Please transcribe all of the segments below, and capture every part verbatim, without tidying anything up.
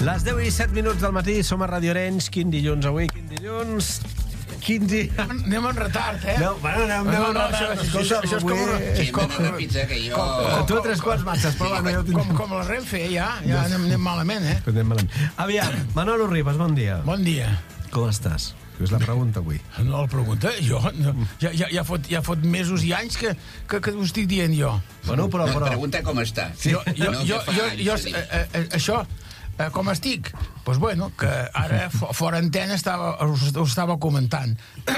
Les deu i set minuts del matí, som a Radio Arenys. Quin dilluns avui, quin dilluns... Quin dia... Anem en retard, eh? No, bueno, anem, anem en retard. Això és com una... Sí, com una pizza que jo... Tu a tres quarts marxes, però bueno, Com, com la Renfe, ja, ja anem, anem malament, eh? Anem malament. Aviam, Manolo Ribas, bon dia. Bon dia. Com estàs? És la pregunta avui. No la pregunta, jo... No, ja, ja, ja, fot, ja fot mesos i anys que, que, que ho estic dient jo. Bueno, però... No, però... pregunta com està. Sí. Jo, jo, no, jo, jo, jo, anys, eh, eh, això, eh, com estic? Doncs pues bueno, que ara fora antena estava, us, us estava comentant.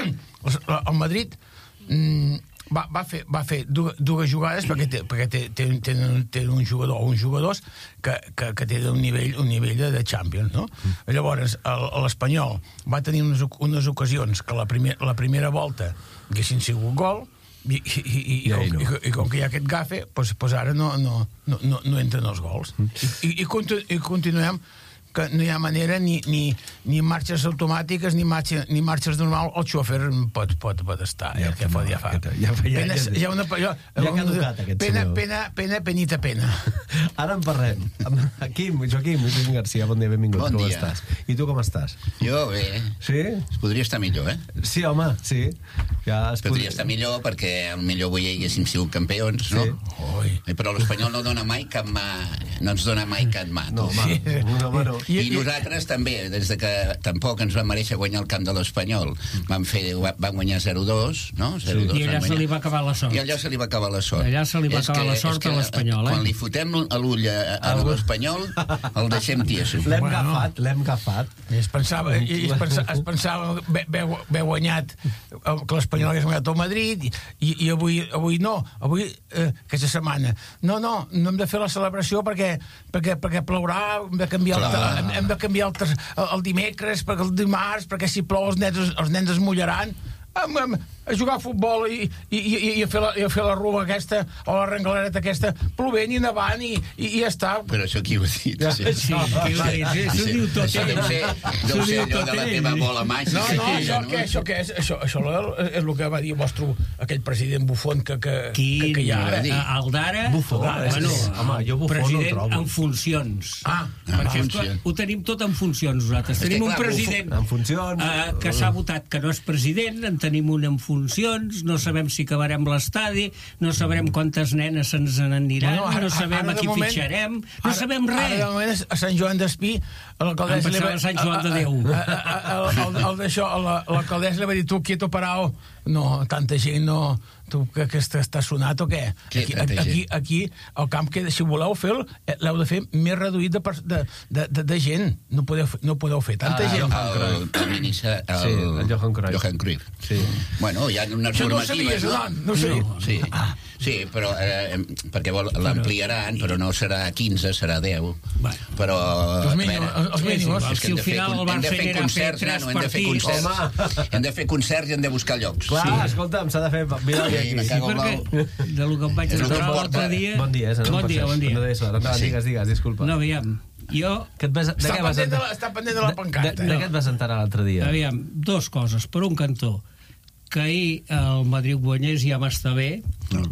El Madrid mm, va, va fer, va fer dues, dues jugades perquè té, perquè té, té, té, té un jugador o uns jugadors que, que, que té un nivell, un nivell de, de Champions, no? Mm. Llavors, l'Espanyol va tenir unes, unes ocasions que la, primer, la primera volta haguessin sigut gol i, i, i, i, I, com, no. i, i com que hi ha aquest gafe, doncs, doncs ara no, no, no, no, no entren els gols. Mm. I, i, continu, i continuem que no hi ha manera ni, ni, ni marxes automàtiques ni, marxa, ni marxes normal. El xofer pot, pot, pot estar, ja, eh, que fa, ja fa. Ja, ja, pena, ja, ja, una, ja, ja ha caducat aquest pena, senyor. Pena, pena, penita, pena. Ara en parlem. Quim, Joaquim, Joaquim Garcia, bon dia, benvingut. Bon com dia. estàs? I tu com estàs? Jo bé. Sí? Es podria estar millor, eh? Sí, home, sí. Ja es podria estar millor perquè potser avui haguéssim sigut campions, no? Sí. Oi. Però l'Espanyol no dona mai cap mà, no ens dona mai cap mà. No, home, Sí. no, home, no. I, I nosaltres també, des de que tampoc ens va mereixer guanyar el camp de l'Espanyol, vam, fer, vam guanyar zero dos, no? zero dos, I allà se li va acabar la sort. I allà se li va acabar la sort. Allà se li va És acabar que, la sort a l'Espanyol, eh? Quan li fotem a l'ull a, a l'Espanyol, el deixem tieso. L'hem Bueno. agafat, l'hem agafat. I es pensava, i es pensava, es pensava haver guanyat, que l'Espanyol hagués guanyat el Madrid, i, i avui, avui no, avui, eh, aquesta setmana, no, no, no hem de fer la celebració perquè, perquè, perquè plourà, hem de canviar, el, hem, hem de canviar el, el, el dimecres, perquè el dimarts, perquè si plou els nens, els nens es mullaran. A, a, a jugar a futbol i, i, i, i, a fer la, i a fer la rua aquesta o la rengalereta aquesta plovent i nevant i, i, i ja està. Però això qui ho ha dit? Ja. Sí, Sí, qui ho ha dit? Sí, s'ho diu tot Això deu ell. ser, deu S'ho ser diu allò tot de la ell. teva bola màgica. No, no, aquella, això, què, això què és? Això, això és el que va dir el vostre, aquell president bufon que, que, Quin? que, que hi ha ara. A- El d'ara... Bufó, Ah, és- bueno, home, jo Bufó no el president trobo. en funcions. Ah, Perquè en és clar, funcions. ho tenim tot en funcions nosaltres. És que Tenim un clar, president En funcions... eh, que s'ha votat que no és president, en tenim un en funcions, no sabem si acabarem l'estadi, no sabrem quantes nenes se'ns n'aniran, Bueno, ara- no sabem ara a de qui moment- fitxarem, no ara- sabem Ara de res. moment a Sant Joan d'Espí l'alcaldessa Em li va... pensava Sant Joan de Déu. a- a- a- a- el- el d'això, la- l'alcaldessa li va dir tu quieto parao, no, tanta gent no... Tu, que, que està, està sonat o què? Què, Aquí, tanta aquí, gent? aquí el camp que, si voleu fer l'heu de fer més reduït de, pers- de, de, de, de gent, no podeu, fer- no podeu fer tanta Ah, gent. El, el, ministre, el, Sí, el Johan Cruyff. Johan Cruyff. Sí. Bueno, hi ha unes Això no ho normatives, sabies, Joan? No ho sabies? Sí, sí, però eh, perquè vol- l'ampliaran, però no serà quinze, serà deu. Bueno. Però... Els a mínims, veure, els mínims. és que hem Si de al fer final con- el hem de Barça fer anirà a fer concerts, tres nano, hem de fer partits. concerts. Hem de fer concerts i hem de buscar llocs. Clar, Sí. escolta'm, s'ha de fer... Mira, Sí, aquí. me Sí, cago en perquè de lo que em vaig És el que enterar em porta. l'altre dia... Bon dia, és, no Bon dia, bon dia. No deixo, endavant, Sí. digues, digues, disculpa. No, aviam, jo... Que et vas, de Està què vas pendent de enterar? la- està pendent de la pancarta, De, de, eh? de què et vas enterar l'altre dia? Aviam, dos coses. Per un cantó, que ahir el Madrid guanyés ja m'està bé. No.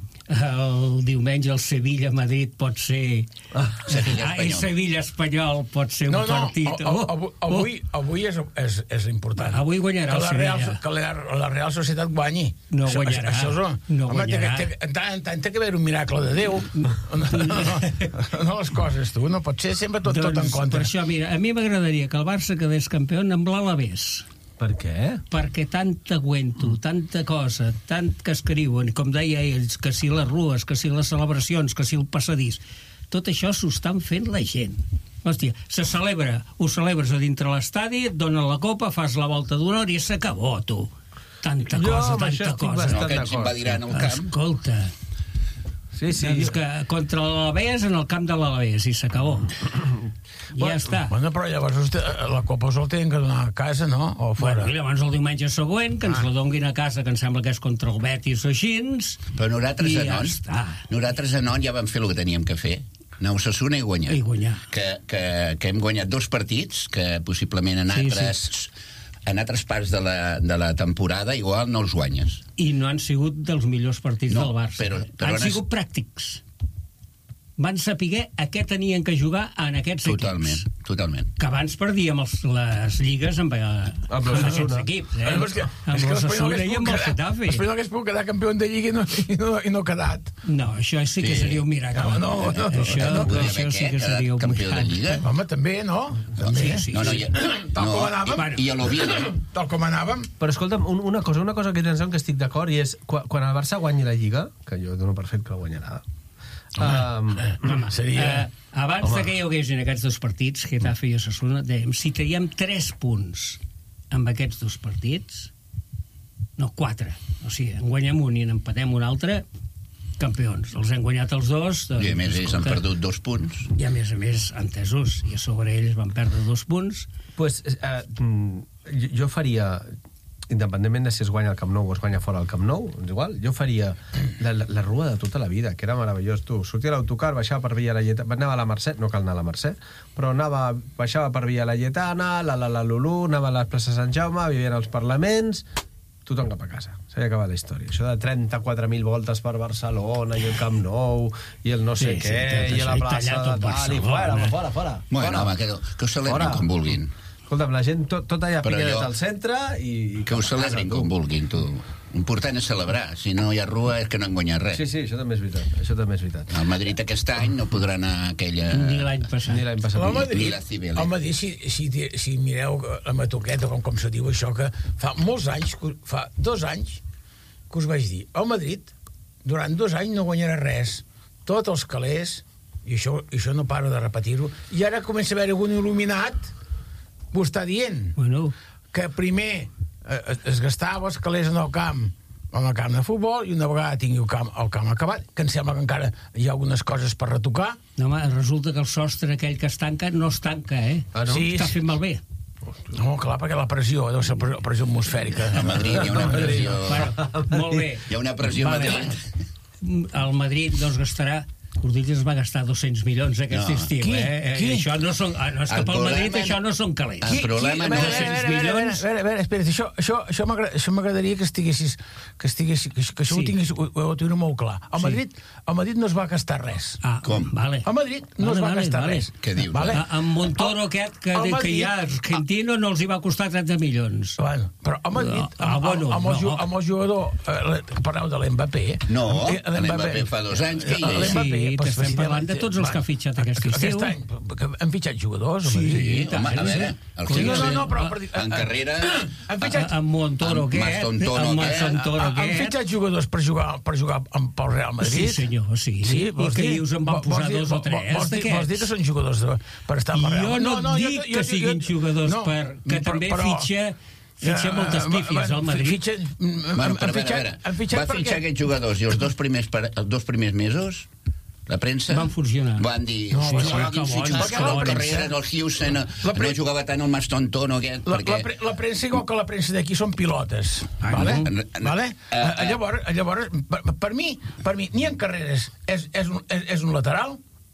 El diumenge el Sevilla-Madrid pot ser... Sevilla-Espanyol. Ai, Sevilla-Espanyol pot ser un No, no, partit... a- a- avui, avui, avui és, és, és important. Avui guanyarà que el la Real, Sevilla. que la, la Real Societat guanyi. No Això- guanyarà. Això, això és, No home, té que- guanyarà. té- en tant en tant té que haver un miracle de Déu. No, no, no, no les coses, tu. No pot ser sempre tot, tot en Doncs, contra. per això, mira, a mi m'agradaria que el Barça quedés campió amb l'Alavés. Per què? Perquè tanta aguento, tanta cosa, tant que escriuen, com deia ells, que si les rues, que si les celebracions, que si el passadís, tot això s'ho estan fent la gent. Hòstia, se celebra, ho celebres a dintre l'estadi, et donen la copa, fas la volta d'honor i s'acabó, tu. Tanta Jo cosa, amb això tanta estic cosa. bastant No, que ens d'acord. invadiran el camp. Escolta, Sí, sí. doncs que contra l'Alavés en el camp de l'Alavés i s'acabó. I ja està. Bueno, però llavors usted, la copa us la tenen que donar a casa, no? O fora? Bueno, i llavors el diumenge següent, que ens la donguin a casa, que em sembla que és contra el Betis o així, Però nosaltres I a ja Non, està. nosaltres a Non ja vam fer el que teníem que fer. Anar a Osasuna i guanyar. I guanyar. Que, que, que hem guanyat dos partits, que possiblement en Sí, altres, sí. en altres parts de la, de la temporada igual no els guanyes. i no han sigut dels millors partits No, del Barça. però- però han han sigut pràctics. Van saber a què tenien que jugar en aquests Totalment, equips. totalment. Que abans perdíem els, les lligues amb, amb, amb aquests equips, eh? Però és que, amb és que l'Osasuna i amb el Getafe. L'Espanyol hagués pogut quedar campió de Lliga i no, i no, i no ha quedat. No, això sí que Sí. seria un miracle. No, no, no, això, no, podria això haver sí que quedat seria un campió de miracle. Lliga. Home, també, no? També. Sí, sí, No, no, sí. ja, Tal no, com anàvem. i, i a l'Oviedo. Tal com anàvem. Però escolta'm, un, una cosa, una cosa que tens que estic d'acord, i és, quan, quan el Barça guanyi la Lliga, que jo dono per fet que la guanyarà, um, Home, seria... Eh, abans de que hi haguessin aquests dos partits, Getafe i Osasuna, dèiem, si traiem tres punts amb aquests dos partits, no, quatre, o sigui, en guanyem un i en empatem un altre, campions. Els hem guanyat els dos. Doncs, I a més ells han escolta, perdut dos punts. I a més a més, entesos, i a sobre ells van perdre dos punts. pues, eh, mm, jo, jo faria, independentment de si es guanya al Camp Nou o es guanya fora del Camp Nou, és igual, jo faria la, la, la rua de tota la vida, que era meravellós. Tu sortia a l'autocar, baixava per Villa Laietana, anava a la Mercè, no cal anar a la Mercè, però anava, baixava per Villa Laietana, la la la Lulú, anava a la plaça Sant Jaume, vivien als parlaments, tothom cap a casa. S'havia acabat la història. Això de trenta-quatre mil voltes per Barcelona i el Camp Nou i el no sé Sí, sí, què tot i això, la i plaça tallar tot de tal i Barcelona. fora, fora, fora. Bueno, fora. home, que, que ho celebrin Fora. com vulguin. Escolta'm, la gent tot, tot allà Però picadet jo- al centre i... i Que ho cap a casa, celebrin tu. com vulguin, tu. Important és celebrar. Si no hi ha rua és que no han guanyat res. Sí, sí, això també és veritat. Això també és veritat. El Madrid aquest any no podrà anar a aquella... Ni l'any passat. Ni l'any passat. El Ni Madrid, la Cibele. el Madrid si, si, si mireu la matoqueta, com, com se diu això, que fa molts anys, que- fa dos anys, que us vaig dir, el Madrid, durant dos anys no guanyarà res. Tots els calés, i això, i això no paro de repetir-ho, i ara comença a haver algun il·luminat, ho està dient, Bueno, que primer eh, es, es gastava els calés en el camp, en el camp de futbol, i una vegada tingui el camp, el camp acabat, que em sembla que encara hi ha algunes coses per retocar. no, home, resulta que el sostre aquell que es tanca no es tanca, eh? Ah, no? Sí, Està fent malbé. No, clar, perquè la pressió, deu ser la pressió atmosfèrica. A Madrid hi ha una pressió... Bueno, molt bé. Hi ha una pressió a Vale. Madrid. El Madrid no es gastarà... Cordillas va gastar dos-cents milions aquest No. estiu, Qui? eh? Qui? Això no són... ah, No, és que El pel Madrid problema això no- no són calés. El problema a no veure, és... a veure, a veure, a veure, a veure, a veure, espera, això, això, això m'agra- això m'agradaria que estiguessis, que estiguessis, que, que això Sí. ho tinguis, ho, ho tinguis molt clar. El Sí. Madrid, el Madrid no es va gastar res. Ah, Com? Vale. El Madrid no Vale, es va vale, gastar vale. res. Què dius? Vale? A, amb Montoro El- aquest que, el que Madrid- hi ha argentino no els hi va costar trenta milions. Bueno, però el Madrid, Ah, amb, bueno, amb, amb, el, no. ju- amb el jugador, eh, que parleu de l'Mbappé... No, eh, l'Mbappé fa dos anys que hi és. l'Mbappé, Sí, pues, t'estem si parlant de tots els que ha fitxat aquest estiu. Aquest any, que han fitxat jugadors, el Sí, Madrid. Sí, tant, home, a sí. veure, el Sí, no, no, Gil, no, però... per dir- en carrera... Han A, fitxat, amb Montoro Amb aquest, Mastontono amb aquest. Mastontono han aquest. fitxat jugadors per jugar, per jugar amb, pel Real Madrid? Sí, senyor, sí. Sí, I vols que dir- dius en van vols posar dir- dos o vols- tres vols dir- Vols dir que d'aquests. són jugadors de, per estar amb el Real Jo no, jo- dic jo- que jo- siguin jo- jugadors no, per... Que però- també però- fitxa, fitxa Eh, moltes eh, pífies bueno, al Madrid. fitxen- Bueno, han però a veure, a fitxat- veure, han fitxat va perquè- fitxar aquests jugadors i els dos primers, per, els dos primers mesos la premsa Van funcionar. van dir No, no, sí, sí, sí, quin que fitxatge, bons, la que bons. carrera en el Houston no, La pre- no jugava tant el Mastontono aquest La, perquè... la, pre- la premsa, igual que la premsa d'aquí, són pilotes. Ah, vale? no? vale? Eh, Uh, eh. llavors, llavors per, per, mi, per mi, ni en carreres és, és, un, és, és un lateral,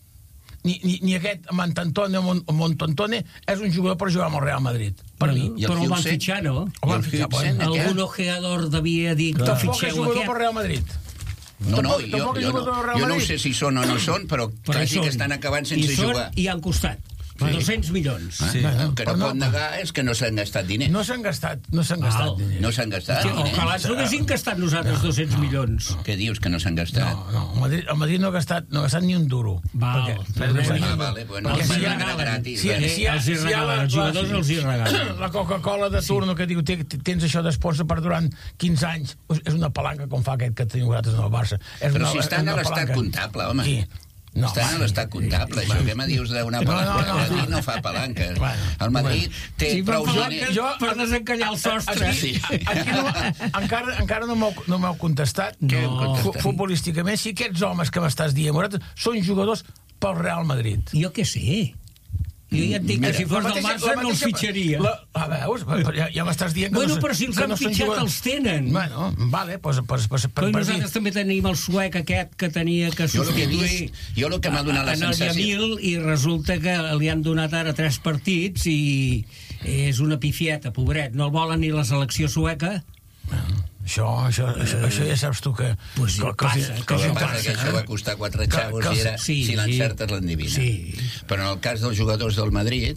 ni, ni, ni aquest Montantone, Mon- Montantone és un jugador per jugar amb el Real Madrid. Per Bueno, mi. I el però el van Hughes? fitxar, no? El van I el fitxar, Hughes, bueno. aquest? Algun ojeador devia dir que Tampoc és fitxeu jugador aquest. per Real Madrid. No, no, Tampoc- jo, tampoc és jo, jugador no, del Real jo no ho Madrid. sé si són o no són, però Però hi quasi que són. estan acabant sense I són jugar. i han costat. dos-cents milions. Ah, Sí. el que no Però no- pot negar és que no s'han gastat diners. No s'han gastat, no s'han gastat Val. diners. No s'han gastat Hòstia, diners. ojalà ens haguessin gastat nosaltres dos-cents milions. Què dius, que no s'han gastat? No, no, el Madrid, el Madrid no, ha gastat, no ha gastat ni un duro. Val, Perquè- perdona. Ah, vale, bueno, Perquè Els si hi hi ha- regalen. gratis, si- vale. si hi ha- Els hi si hi ha regalen, la- els jugadors la- els hi regalen. La Coca-Cola de turno que diu "Té- tens això d'esponsor per durant quinze anys, és una palanca com fa aquest que teniu vosaltres en el Barça. És Però una, si estan és a una l'estat palanca. comptable, home. Qui? No, Estan a bueno. l'estat comptable, això que me dius d'una No, palanca. no, no, El Madrid no. no fa palanques. Bueno, El Madrid té Sí, prou fa diners. palanques Jo- per desencallar el sostre. Aquí, Sí. aquí no, encara, encara no m'heu no m'heu contestat No. que fu- futbolísticament si aquests homes que m'estàs dient vosaltres són jugadors pel Real Madrid. Jo què sé. Jo ja et dic que Mira, si fos La del mateixa- Barça la no els mateixa- fitxaria. La, ah, veus? Ja, ja m'estàs dient que Bueno, no, però si els que han no són fitxat jugadors- els tenen. Bueno, vale, pues, pues, pues, per, Però per nosaltres també tenim el suec aquest que tenia que Jo el que he substituir vist, jo el que m'ha donat la en el sensació... Yamil i resulta que li han donat ara tres partits i és una pifieta, pobret. No el volen ni la selecció sueca. Això, això, això, això ja saps tu que... Pues que, que, passa, que, Que que, passa que això va costar quatre xavos i era, sí, si l'encertes l'endivina. sí. Però en el cas dels jugadors del Madrid,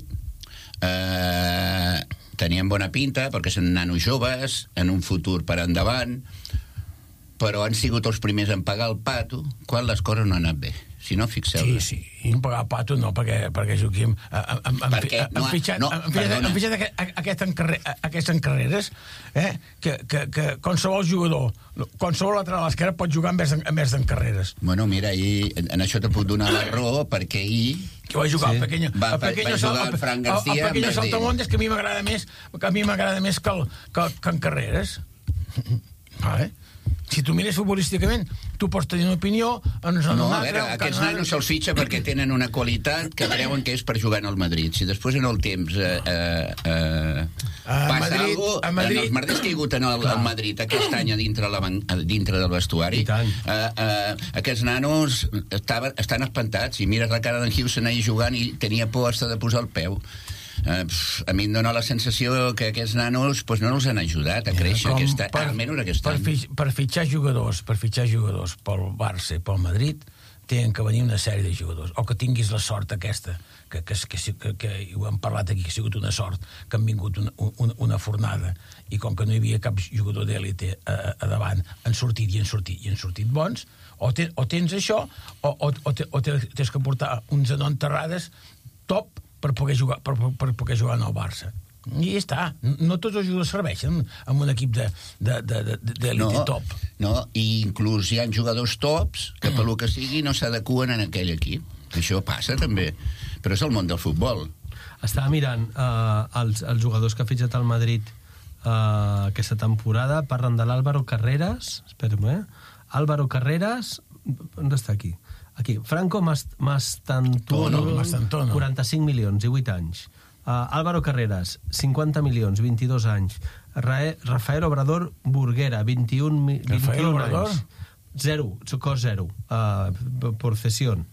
eh, tenien bona pinta, perquè són nanos joves, en un futur per endavant, però han sigut els primers en pagar el pato quan les coses no han anat bé. Si no, fixeu-vos. Sí, sí. No pagar pato, no, perquè, perquè Joaquim... Han fitxat aquestes aquestes carreres, eh, que, que, que qualsevol jugador, qualsevol lateral esquerra pot jugar en més, en més carreres. Bueno, mira, ahir, en això te puc donar la raó, perquè ahir... Que va jugar sí. el pequeño, va, el pequeño va jugar el Fran García el, el pequeño en saltamontes, que a mi m'agrada més que a mi m'agrada més que, el, que, que en carreres. Vale? Si tu mires futbolísticament, tu pots tenir una opinió, ens en No, una a veure, altra, aquests una... nanos se'ls fitxa perquè tenen una qualitat que creuen que és per jugar en el Madrid. Si després en el temps eh, eh, eh, passa Madrid, alguna cosa, Madrid... en els merders que hi ha hagut en el, el Madrid aquest any a dintre, la, a dintre del vestuari, eh, eh, aquests nanos estaven, estan espantats, i mires la cara d'en Houston ahir jugant i tenia por hasta de posar el peu. Uh, pf, a mi em dóna la sensació que aquests nanos pues, no els han ajudat a créixer Com aquesta, per, almenys aquest per, any. fitx, per fitxar jugadors per fitxar jugadors pel Barça i pel Madrid tenen que venir una sèrie de jugadors, o que tinguis la sort aquesta que, que, que, que, que ho hem parlat aquí, que ha sigut una sort, que han vingut una, una, una fornada, i com que no hi havia cap jugador d'èlite a, a davant, han sortit i han sortit i han sortit bons, o, ten, o tens això o, o, o, te, o tens que portar uns enonterrades top per poder jugar, per, per poder jugar en el Barça. I ja està. No tots els jugadors serveixen amb un equip d'èlite no, top. No, i inclús hi ha jugadors tops que pel que sigui no s'adequen en aquell equip. Això passa també, però és el món del futbol. Estava mirant uh, els, els jugadors que ha fitxat al Madrid uh, aquesta temporada. Parlen de l'Álvaro Carreras, espera'm, eh? Álvaro Carreras, on està aquí? Aquí, Franco Mastantuono, Mastantuono, quaranta-cinc milions, divuit anys. Uh, Álvaro Carreras, cinquanta milions, vint-i-dos anys. Ra Rafael Obrador Burguera, vint-i-un, vint-i-un Obrador? anys. Zero, cost zero, uh, por cesión.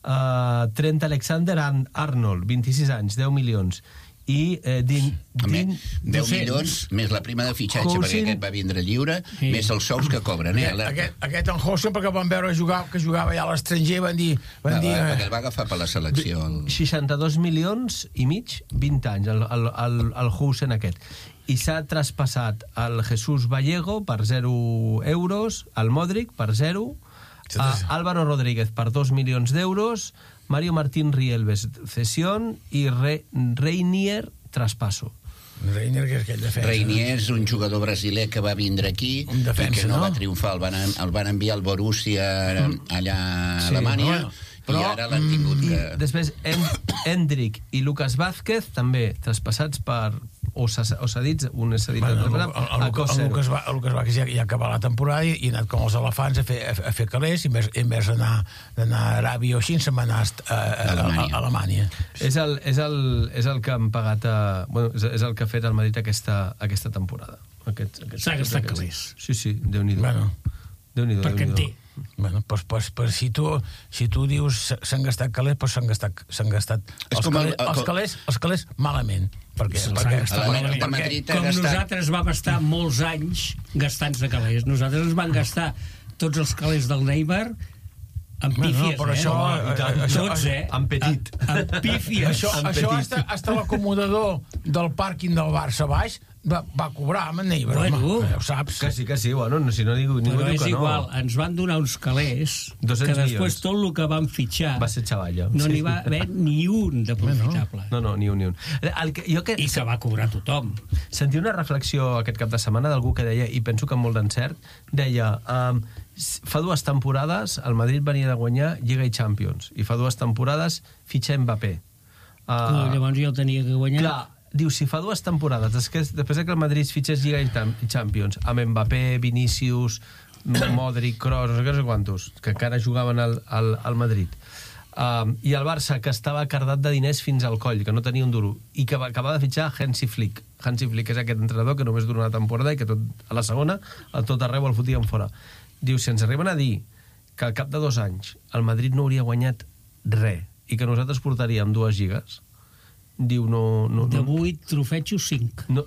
Uh, Trent Alexander Arnold, vint-i-sis anys, deu milions. I eh, din, din, deu no sé, milions més la prima de fitxatge, Cousin, perquè aquest va vindre lliure, sí. Més els sous que cobren, eh? Aquest, aquest, aquest en Housen, perquè van veure jugar, que jugava allà a l'estranger, van dir... Van va, dir va, eh... perquè el va agafar per la selecció. El... seixanta-dos milions i mig, vint anys, el, el, el, el Housen aquest. I s'ha traspassat el Jesús Vallejo per zero euros, el Modric per zero, a Álvaro Rodríguez per dos milions d'euros, Mario Martín Rielves, cesión, i Re, Reinier, traspasso. Reinier, que és aquell defensa. Reinier és un jugador brasiler que va vindre aquí defensa, i que no, no va triomfar. El van, el van enviar al Borussia allà a sí, Alemanya, no, però, i ara l'han tingut i que... després Hendrik i Lucas Vázquez també traspassats per o cedits, un és cedit bueno, el, el, el, el, el, Lucas, el Lucas Vázquez ja, ja acaba la temporada i, i ha anat com els elefants a fer, a, a fer calés, i en vez d'anar a Aràbia o així, se'n va anar a, a, a, a, a Alemanya. És el, és, el, és el que han pagat a, bueno, és, és el que ha fet el Madrid aquesta, aquesta temporada. Aquest, aquest, S'ha gastat calés. Sí, sí, Déu-n'hi-do. Bueno, Déu-n'hi-do, perquè en té. Bueno, pues, pues, pues, si, tu, si tu dius s'han gastat calés, pues s'han gastat, s'han gastat els, com el, calés, els, calés, els calés malament. Perquè, Se'ls perquè, ha gastat malament. perquè, Madrid ha Com gastat... nosaltres vam estar molts anys gastant-se de calés. Nosaltres ens van gastar tots els calés del Neymar amb pífies, no, però eh? això, No, eh, això, tots, eh? en petit. Amb, amb pífies. això, en això petit. hasta, hasta l'acomodador del pàrquing del Barça baix va, va cobrar amb en Neymar. Bueno. Home, ja ho saps. Que sí, que sí, bueno, si no ningú, ningú Però diu és que no. igual, ens van donar uns calés dos-cents que després milions. tot el que van fitxar Va ser xavalla. no n'hi va haver ni un de profitable. No, no, ni un, ni un. El que, jo que, I que va cobrar tothom. sentia una reflexió aquest cap de setmana d'algú que deia, i penso que amb molt d'encert, deia, um, fa dues temporades el Madrid venia de guanyar Lliga i Champions, i fa dues temporades fitxa Mbappé. Uh, Uh, llavors jo tenia que guanyar. clar, diu, si fa dues temporades, després, després que el Madrid fitxés Lliga i Champions, amb Mbappé, Vinícius, Modric, Kroos, no sé, no sé quantos, que encara jugaven al, al, al Madrid, um, i el Barça, que estava cardat de diners fins al coll, que no tenia un duro, i que va acabar de fitxar Hansi Flick. Hansi Flick és aquest entrenador que només dura una temporada i que tot, a la segona, a tot arreu el fotien fora. Diu, si ens arriben a dir que al cap de dos anys el Madrid no hauria guanyat res i que nosaltres portaríem dues lligues, diu, no... no, De no vuit trofetxos, cinc. no,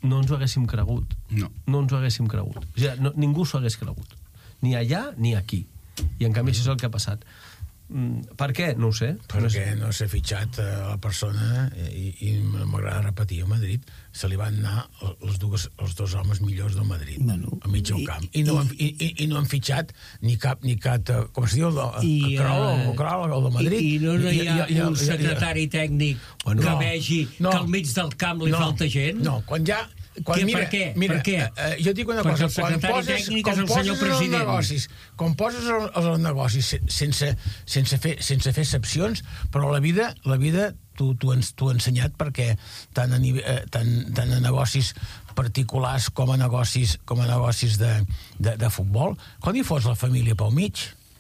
no ens ho haguéssim cregut. No. No ens ho haguéssim cregut. O sigui, no, ningú s'ho hagués cregut. Ni allà ni aquí. I en canvi això és el que ha passat. Mm, per què? No ho sé. Perquè no s'ha fitxat a la persona i, i m'agrada repetir, a Madrid se li van anar els, dues, els dos homes millors del Madrid, bueno, a mig del camp. I no, i, i, i no han fitxat ni cap, ni cap com es diu, el Kroll, el de Madrid. I, i no, no hi ha I, i, un secretari tècnic bueno, que no, vegi no, que al mig del camp li no, falta gent? No, quan ja... Quan, que, mira, per què? Mira, per què? Uh, jo et dic una Perquè cosa, quan poses, quan poses els negocis, quan poses els negocis sense, sense, fer, sense fer excepcions, però la vida, la vida tu, tu, ens, tu has ensenyat perquè tant a, eh, tant, tant a negocis particulars com a negocis, com a negocis de, de, de futbol, quan hi fos la família pel mig...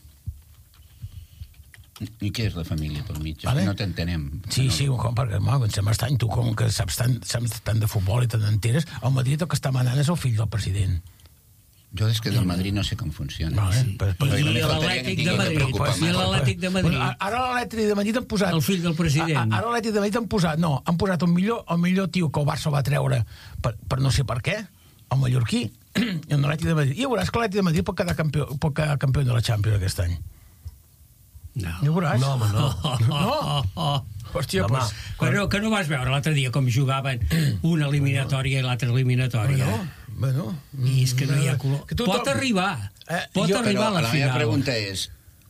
I què és la família pel mig? Vale. No t'entenem. Sí, no. sí, com, perquè no, em sembla estrany, tu com que saps tant, saps tant de futbol i te n'enteres, al Madrid el que està manant és el fill del president. Jo és que del Madrid no sé com funciona. Vale, sí. pues, pues, I l'Atlètic de Madrid. I l'Atlètic de Madrid. Bueno, ara l'Atlètic de Madrid han posat... El fill del president. Ara l'Atlètic de Madrid han posat... No, han posat el millor, el millor tio que el Barça va treure per, per no sé per què, el mallorquí, en l'Atlètic de Madrid. I veuràs que l'Atlètic de Madrid pot quedar campió, pot quedar campió de la Champions aquest any. No. Ja ho veuràs. No, home, no. No? Hòstia, home, pues... Però que no vas veure l'altre dia com jugaven una eliminatòria i l'altra eliminatòria. Bueno, bueno... I és que no hi ha color. Tu Pot arribar. Eh, Pot jo, arribar a la la final. meva pregunta és...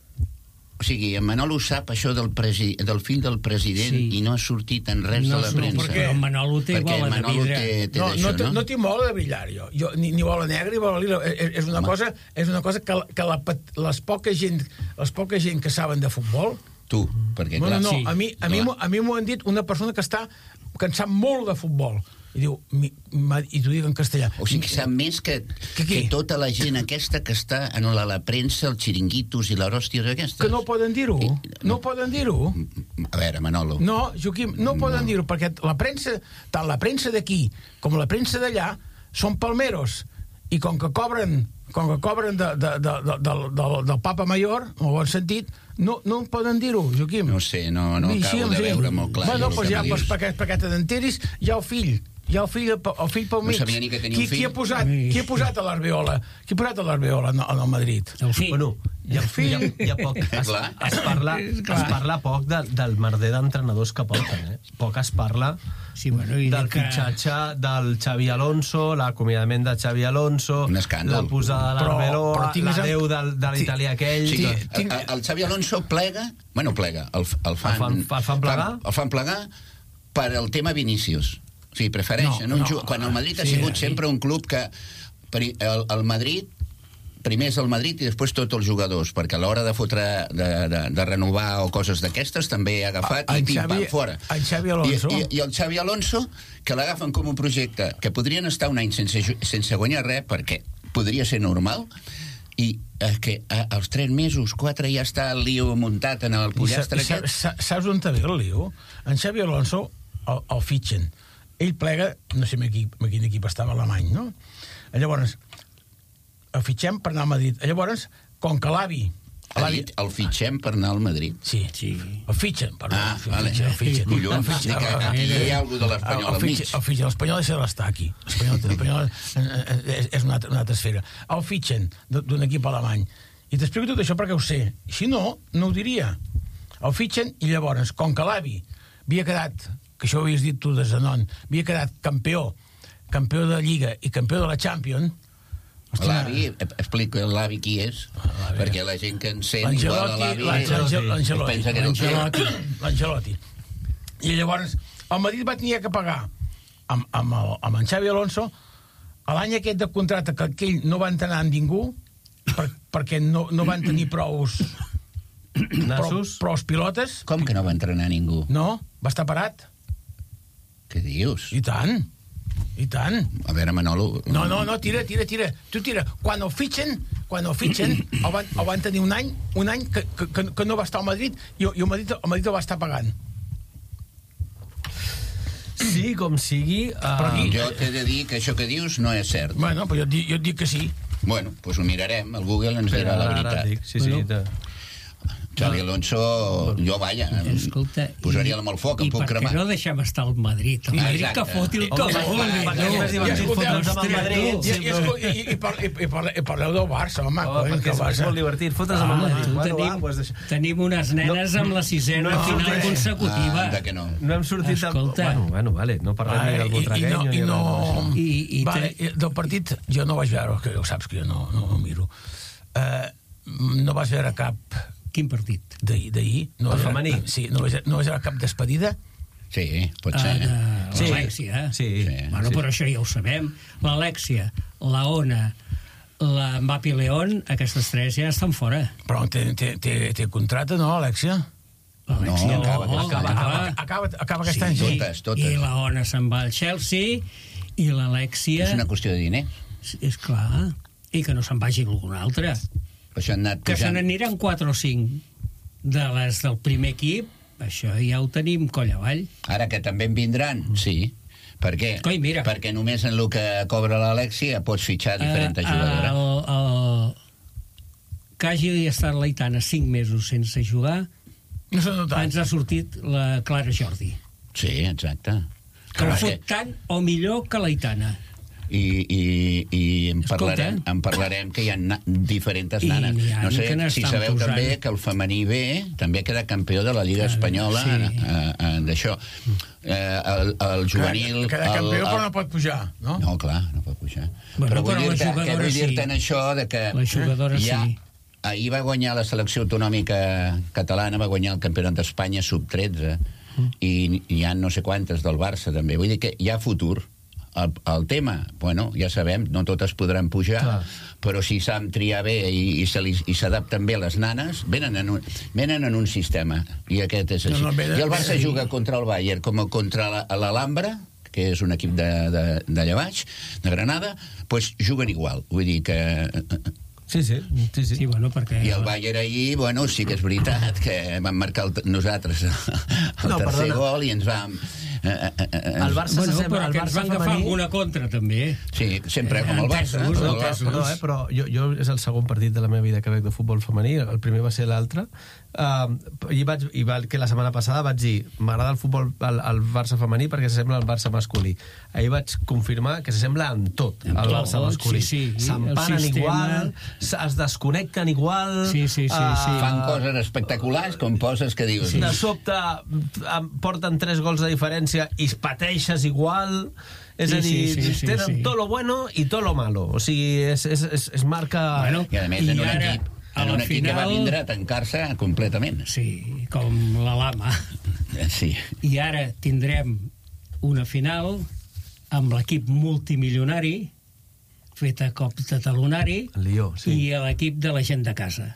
O sigui, en Manolo sap això del, presi, del fill del president sí. i no ha sortit en res no, de la no, premsa. Perquè el Manolo té perquè bola Manolo de vidre. té, té no, d'això, no, no? no tinc bola de brillar, jo. jo ni, ni bola negra ni bola lila. És, és, una cosa, és una cosa que, que la, les poca gent les poca gent que saben de futbol... Tu, perquè no, clar... No, no, sí. a mi, a mi, a mi m'ho han dit una persona que està que en sap molt de futbol. I diu, mi, ma, i t'ho dic en castellà. O sigui, que sap més que, que, que tota la gent aquesta que està en la, la premsa, els xiringuitos i l'hòstia d'aquestes. Que no poden dir-ho. No, no poden dir-ho. A veure, Manolo. No, Joaquim, no poden no. dir-ho, perquè la premsa, tant la premsa d'aquí com la premsa d'allà, són palmeros. I com que cobren, com que cobren de, de, de, de, de, de, del Papa Mayor, en el bon sentit, no, no poden dir-ho, Joaquim. No sé, no, no I acabo sí, de veure molt clar. Bueno, doncs ja, pues, perquè, perquè te n'enteris, hi ha el fill. Hi ha el fill, el fill pel mig. No sabia ni que tenia qui, un fill. Qui ha posat, qui ha posat a l'Arbeola? Qui ha posat a l'Arbeola en, en el Madrid? El fill. Bueno, hi ha, hi ha, hi ha poc... Es, es, parla, es parla poc de, del merder d'entrenadors que porten, eh? Poc es parla sí, bueno, i del que... fitxatge del Xavi Alonso, l'acomiadament de Xavi Alonso, un escàndol. la posada de l'Arbeola, l'adeu del, de l'italià aquell... Sí, que... tinc... el, el Xavi Alonso plega... Bueno, plega, el, el fan... El fan, el fan plegar? El fan plegar per el tema Vinícius. O sigui, prefereixen no, un no, jugador... Quan el Madrid sí, ha sigut sí. sempre un club que... El, el Madrid... Primer és el Madrid i després tots els jugadors, perquè a l'hora de fotre, de, de, de renovar o coses d'aquestes també ha agafat en i pim-pam, Xavi, fora. En Xavi Alonso. I, i, I el Xavi Alonso, que l'agafen com un projecte que podrien estar un any sense, sense guanyar res, perquè podria ser normal, i eh, que eh, als tres mesos, quatre, ja està el lío muntat en el pollastre sa, aquest. sa, saps on ve el lío? En Xavi Alonso el, el fitxen. Ell plega, no sé en quin, en quin equip estava, alemany, no? Llavors, el fitxem per anar al Madrid. Llavors, com que l'avi... Ha dit, el fitxem per anar al Madrid. Sí, sí. El fitxen, perdó. Ah, el vale. fitxen, el fitxen. Collons, el fitxen, que aquí hi ha algú de l'Espanyol al mig. El fitxen, l'Espanyol deixa d'estar aquí. L'Espanyol és, és una, altra, una altra esfera. El fitxen d'un equip alemany. I t'explico tot això perquè ho sé. Si no, no ho diria. El fitxen i llavors, com que l'avi havia quedat, que això ho havies dit tu de Zanon, havia quedat campió, campió de Lliga i campió de la Champions. L'avi, explico l'avi qui és, perquè la gent que encén igual a l'avi pensa que no sé. L'Ancelotti. I llavors el Madrid va tenir que pagar amb, amb, el, amb en Xavi Alonso l'any aquest de contracte que aquell no va entrenar amb ningú per, perquè no, no van tenir prous Nassos? Prou, prous pilotes. Com que no va entrenar ningú? No, va estar parat. Què dius? I tant. I tant. A veure, Manolo... No, no, no, tira, tira, tira. Tu tira. Quan el fitxen, quan el fitxen, el van, el van tenir un any, un any que, que, que no va estar al Madrid i, i el, Madrid, el Madrid el va estar pagant. Sí, com sigui... Uh... Aquí, jo t'he de dir que això que dius no és cert. Bueno, però jo, et dic, jo et dic que sí. Bueno, doncs ho mirarem, el Google ens dirà la veritat. Dic, sí, sí, bueno. Xavi Alonso, jo, vaja, Escolta, posaria la mà al foc, em puc cremar. I per què no deixem estar el Madrid? El Madrid que foti el que vulgui. Perquè és més divertit fotre'ns amb el Madrid. I parleu del Barça, home. Perquè és molt divertit, fotre'ns amb el Madrid. Tenim unes nenes amb la sisena final consecutiva. Ah, que no. No hem sortit... Escolta. Bueno, bueno, vale, no parlem ni del Butragueño ni no... I, i vale, del partit jo no vaig veure, que ho saps que jo no, no ho miro. Uh, no vas veure cap... Quin partit? D'ahir, d'ahir. No el femení? Sí, no vas, no vas veure cap despedida? Sí, pot ser. Uh, de sí. L'Alexia. Sí. sí. Bueno, sí. però això ja ho sabem. L'Alexia, la Ona, la Mbappé León, aquestes tres ja estan fora. Però té, té, té, té contracte, no, Alexia? L'Alexia No, no, acaba, Acaba, acaba, acaba, acaba aquest Sí, any. sí. Totes, totes. I la Ona se'n va al Chelsea, i l'Alexia... És una qüestió de diners. És clar. I que no se'n vagi algun altre. Per això han anat Que se pujant. n'aniran quatre o cinc de les del primer equip, això ja ho tenim coll avall. Ara que també en vindran, sí. Per què? Coi, mira. Perquè només en el que cobra l'Alexia pots fitxar diferents Eh, jugadores. el, el, que hagi estat l'Aitana cinc mesos sense jugar, No s'ha notat. ens ha sortit la Clara Jordi. Sí, exacte. Que Clar, ho fot tant o millor que l'Aitana. I, i, i en, Escolta. parlarem, en parlarem que hi ha na diferents I nanes. n'hi ha No sé que n'estan si sabeu posant. també que el femení B també queda campió de la Lliga Espanyola sí. eh, eh, d'això. Eh, el, el juvenil... Cada el, campió, el, però no pot pujar, no? No, clar, no pot pujar. Bueno, però vull però la dir-te jugadora que vull sí. dir-te en això de que La jugadora ja, sí. ahir va guanyar la selecció autonòmica catalana, va guanyar el campionat d'Espanya sub tretze mm. i hi ha no sé quantes del Barça també. Vull dir que hi ha futur. El, el tema, bueno, ja sabem, no totes podran pujar, Clar. però si saben triar bé i, i se li- i s'adapten bé les nanes, venen en, un, venen en un sistema, i aquest és així. No, no, venen- I el Barça sí. juga contra el Bayern com a contra la- l'Alhambra, que és un equip de, de, d'allà baix, de Granada, doncs juguen igual. Vull dir que... Sí, sí, sí, sí. Sí, bueno, perquè... I el Bayern ahir, bueno, sí que és veritat que vam marcar el, nosaltres el No, tercer perdona. gol i ens vam... Eh, eh, eh, El Barça Bueno, s'assembla però al que ens Barça van agafar femení. alguna contra, també. Sí, sempre com el Barça. Entesos, el No, Barça. però, eh, però jo, jo és el segon partit de la meva vida que veig de futbol femení, el primer va ser l'altre, uh, i, vaig, i va, que la setmana passada vaig dir m'agrada el futbol, el, el Barça femení perquè s'assembla al Barça masculí. Ahir vaig confirmar que s'assembla en tot En al tot, Barça masculí. sí, sí, s'empanen el sistema. igual, es desconnecten igual, Sí, sí, sí, sí. Fan coses espectaculars com poses que dius... de sobte em porten tres gols de diferència i es pateixes igual, és Sí, a dir, sí, sí, sí, tenen sí. tot lo bueno i tot lo malo, o sigui, es, es, es, es marca... Bueno, I a més I en un ara, equip, a en la un equip que va final- vindre a tancar-se completament. Sí, com la lama. Sí. I ara tindrem una final amb l'equip multimilionari fet a cop de talonari El Lió, sí. i l'equip de la gent de casa.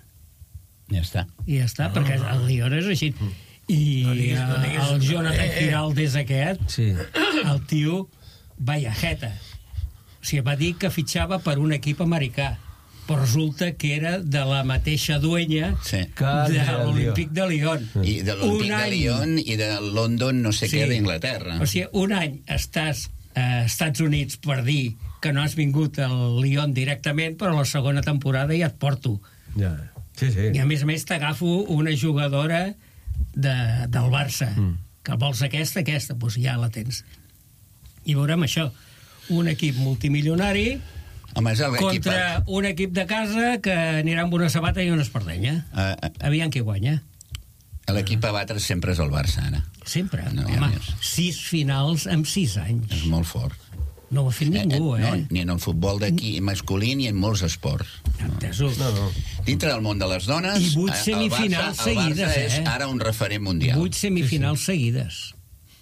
Ja està. I ja està, perquè el Lyon és així. I No diguis, no eh, diguis. el Jonathan Eh, eh. Giraldes aquest, Sí. el tio, vaya jeta. O sigui, va dir que fitxava per un equip americà, però resulta que era de la mateixa duenya Sí. Cal de del l'Olímpic de Lyon. I de l'Olímpic Un de any. Lyon i de London no sé Sí. què d'Inglaterra. O sigui, un any estàs a Estats Units per dir que no has vingut al Lyon directament, però la segona temporada ja et porto. Ja. Sí, sí. I a més a més t'agafo una jugadora de, del Barça, mm. que vols aquesta, aquesta, doncs ja la tens. I veurem això, un equip multimilionari Home, és l'equip... contra un equip de casa que anirà amb una sabata i una espardenya. Uh, uh, Aviam qui guanya. L'equip a batre sempre és el Barça, ara. Sempre. No hi ha Home, més. sis finals en sis anys. És molt fort. No ho ha fet ningú, eh? No, ni en el futbol d'aquí masculí ni en molts esports. Entesos. No, no. Dintre del món de les dones... I vuit eh, el semifinals Barça, el seguides, Barça és eh? ara un referent mundial. Vuit semifinals seguides.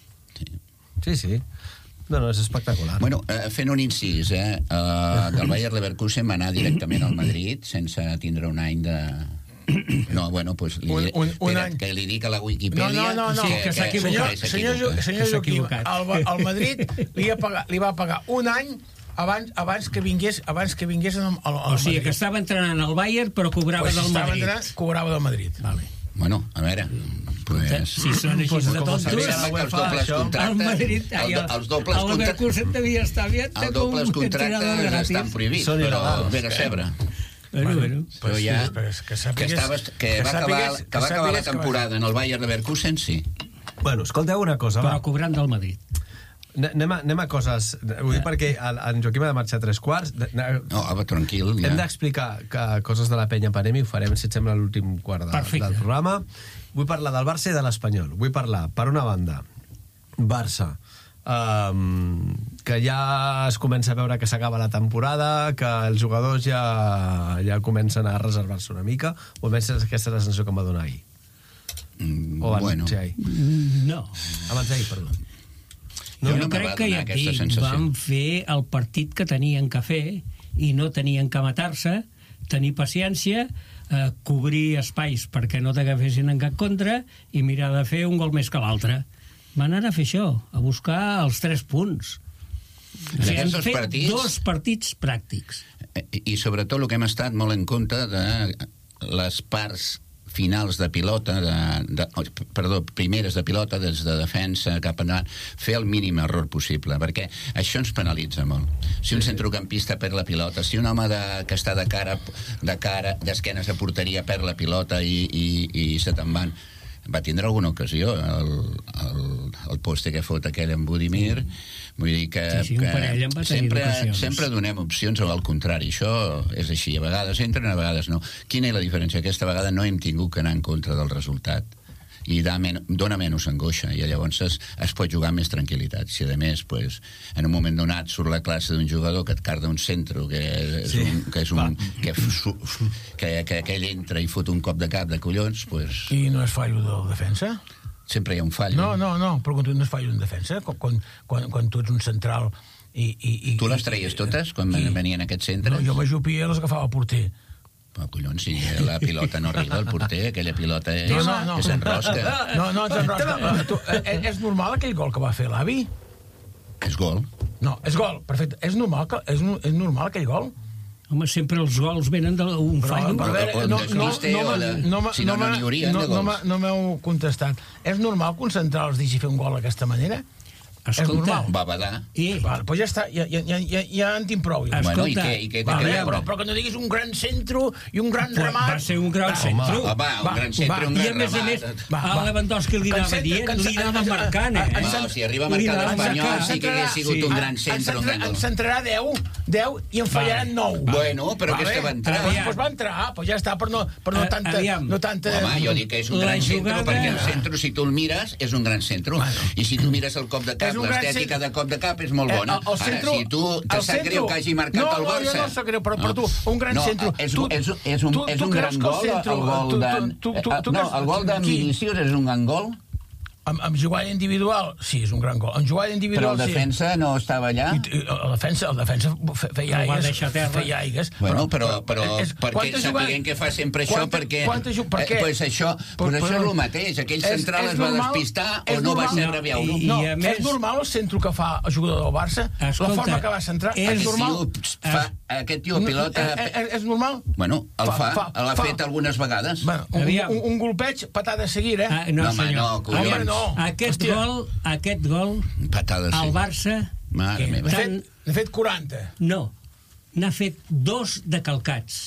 Sí, sí. No, no, és espectacular. Bueno, eh, fent un incís, eh? Uh, del Bayer Leverkusen va anar directament al Madrid sense tindre un any de... No, bueno, pues li, Un- un- un espera, any. que li dic a la No, Wikipedia... no, no, no. Sí, que s'ha equivocat. Senyor, senyor, Jo- senyor Que s'ha Joaquim, equivocat. el, el Madrid li, ha pagat, li va pagar un any abans, abans que vingués abans que vingués al, al, al O sigui, Madrid. que estava entrenant al Bayern, però cobrava Pues si del estava Madrid. entrenant, cobrava del Madrid. Vale. Bueno, a veure... Pues, Si són així Pues de com tontos... sabia Em sembla que els dobles això. contractes... El Madrid... el, do- els dobles el Leverkusen devia estar aviat els dobles contractes estan prohibits, Són però il·legals. ve de cebre. Bueno, bueno. Però ja... Que sàpigues... Que va acabar la temporada en el Bayer Leverkusen, sí. Bueno, escolteu una cosa, va. Però cobrant del Madrid. Anem a, anem a coses... Ho dic perquè en Joaquim ha de marxar a tres quarts. No, va, tranquil. Hem d'explicar coses de la penya Panemi, ho farem, si et sembla, l'últim quart de, del programa. Vull parlar del Barça i de l'Espanyol. Vull parlar, per una banda, Barça, um, que ja es comença a veure que s'acaba la temporada, que els jugadors ja, ja comencen a reservar-se una mica, o almenys aquesta és la sensació que em va donar ahir. Mm, o abans bueno. d'ahir. No. Abans d'ahir, perdó. No, jo no crec que ja dic, van fer el partit que tenien que fer i no tenien que matar-se, tenir paciència, eh, cobrir espais perquè no t'agafessin en cap contra i mirar de fer un gol més que l'altre. Van anar a fer això, a buscar els tres punts. O sigui, han fet partits, dos partits pràctics. I, I sobretot el que hem estat molt en compte de les parts finals de pilota, de, de, perdó, primeres de pilota, des de defensa cap endavant, fer el mínim error possible, perquè això ens penalitza molt. Si un centrocampista perd la pilota, si un home de, que està de cara, de cara, d'esquenes a porteria perd la pilota i, i, i se te'n van. Va tindre alguna ocasió el, el, el poste que fot aquell en Budimir. Vull dir que, sí, sí, que sempre, sempre donem opcions o al contrari. Això és així, a vegades entren, a vegades no. Quina és la diferència? Aquesta vegada no hem tingut que anar en contra del resultat i men dona menys angoixa i llavors es, es pot jugar amb més tranquil·litat. Si a més, pues, en un moment donat surt la classe d'un jugador que et carda un centre que és sí. un, que, és un que, que, que, que ell entra i fot un cop de cap de collons, pues... I no és fallo del defensa? Sempre hi ha un fall. No, no, no, però quan tu no és fallo en defensa, quan, quan, quan tu ets un central i... i, i tu les treies totes quan i, venien aquests centres? No, jo m'ajupia i les agafava el porter. Oh, collons, si la pilota no arriba al porter, aquella pilota és, no, no, no. que s'enrosca. No, no, s'enrosca. Tu, és, és normal aquell gol que va fer l'avi? És gol. No, és gol, perfecte. És normal, que, és, és normal aquell gol? Home, sempre els gols venen d'un fallo. Però, però, no, no, no, no, si no, no n'hi haurien de gols. No m'heu contestat. És normal que un central es deixi fer un gol d'aquesta manera? Escolta, va badar. I... Vale, doncs ja està, ja, ja, ja, ja en tinc prou. Escolta, bueno, i què? I què, vale, què però, però que no diguis un gran centro i un gran pues remat. Va ser un gran centro. Va, va, un gran centro i un gran remat. I a més a més, va, va. a Lewandowski li anava dient, li anava marcant, eh? No, si arriba a marcar l'Espanyol sí que hagués sigut un gran centre. En centrarà deu, deu i en fallaran nou. Bueno, però aquesta va entrar. Doncs va entrar, doncs ja està, però no tanta... Home, jo dic que és un gran centre, perquè el centre, si tu el mires, és un gran centre. I si tu mires el cop de cap, l'estètica de cop de cap és molt bona. Eh, centro, ara, si tu te sap greu que hagi marcat no, el Barça... No, no, no sap greu, però, però tu, un gran no, centro... És, tu, és, és un, tu, és un gran gol, el gol de... No, el gol de Vinícius és un gran gol. Amb, amb jugada individual, sí, és un gran gol. Amb jugada individual, però el defensa sí. no estava allà? I, i, el defensa, el defensa feia aigues. Feia aigues. Bueno, però, però, però és, perquè sapiguem que fa sempre això, quanta, perquè... Quanta, perquè eh, pues això, pues però, això és el mateix. Aquell central és, es va normal, despistar o no normal, va ser rebeu. No, no, no més, és normal el centre que fa el jugador del Barça? Escolta, la forma que va centrar? És, és normal? Fa, aquest tio pilota... És, és normal? Bueno, el fa, fa l'ha fet algunes vegades. Bueno, un, un, un golpeig, patada a seguir, eh? Ah, no, home, no, collons. No. Aquest gol, aquest gol, patada, sí. el Barça... Mare meva. N'ha fet, fet quaranta. No, n'ha fet dos de calcats.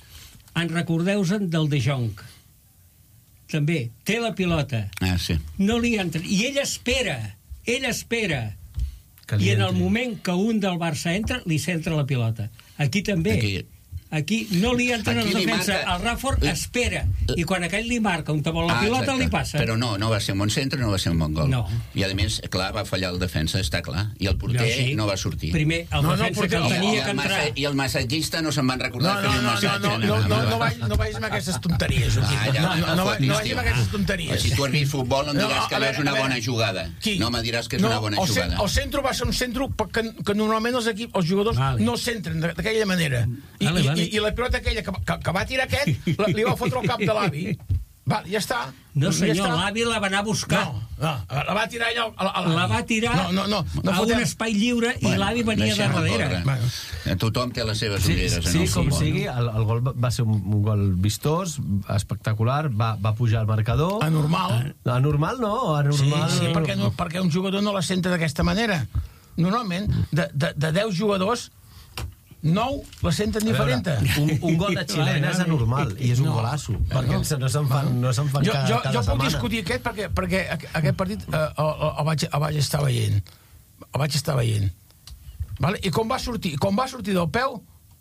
En recordeu-se'n del De Jong. També, té la pilota. Ah, sí. No li entra. I ell espera, ell espera. Que I en el moment que un del Barça entra, li centra la pilota. Aquí també. Aquí... Aquí no li entren els defensa, marca... el Rafford espera, i quan aquell li marca un tabó la ah, pilota exacte. Li passa. Però no, no va ser un bon centre, no va ser un bon gol. No. I a més, clar, va fallar el defensa, està clar, i el porter no, sí. no va sortir. Primer, el no, defensa no, que el tenia i, que entrar. Massa, I el massatgista no se'n van recordar no, no, fer un massatge. No, no, no, no, no, no, no vagis amb aquestes tonteries. Ah, ja, no, no, no, no vagis amb aquestes tonteries. Si tu has vist futbol, no em diràs que és una bona jugada. No me diràs que és una bona jugada. El centre va ser un centre que normalment els equips, els jugadors no centren d'aquella manera. I la pilota aquella que, que, que va tirar aquest, li va fotre el cap de l'avi. Va, ja està. No, senyor, ja l'avi la va anar a buscar. No, no, la va tirar allà a l'avi. La va tirar no, no, no, no a fotem... un espai lliure i bueno, l'avi venia de darrere. Bueno. Tothom té les seves ulleres. Sí, sí, com sigui, el, el gol va ser un, un gol vistós, espectacular, va, va pujar al marcador. Anormal. Anormal no, anormal. Sí, sí, perquè, no, perquè un jugador no la senta d'aquesta manera. Normalment, de, de, de deu jugadors, nou la senten diferent. Un, un gol de xilena és anormal i és un No. golasso, perquè no, no se'n fan, no se'n fan Jo, cada, jo, cada jo puc setmana. discutir aquest perquè, perquè aquest partit eh, el, el, vaig, el vaig estar veient. El vaig estar veient. Vale? I com va sortir, com va sortir del peu,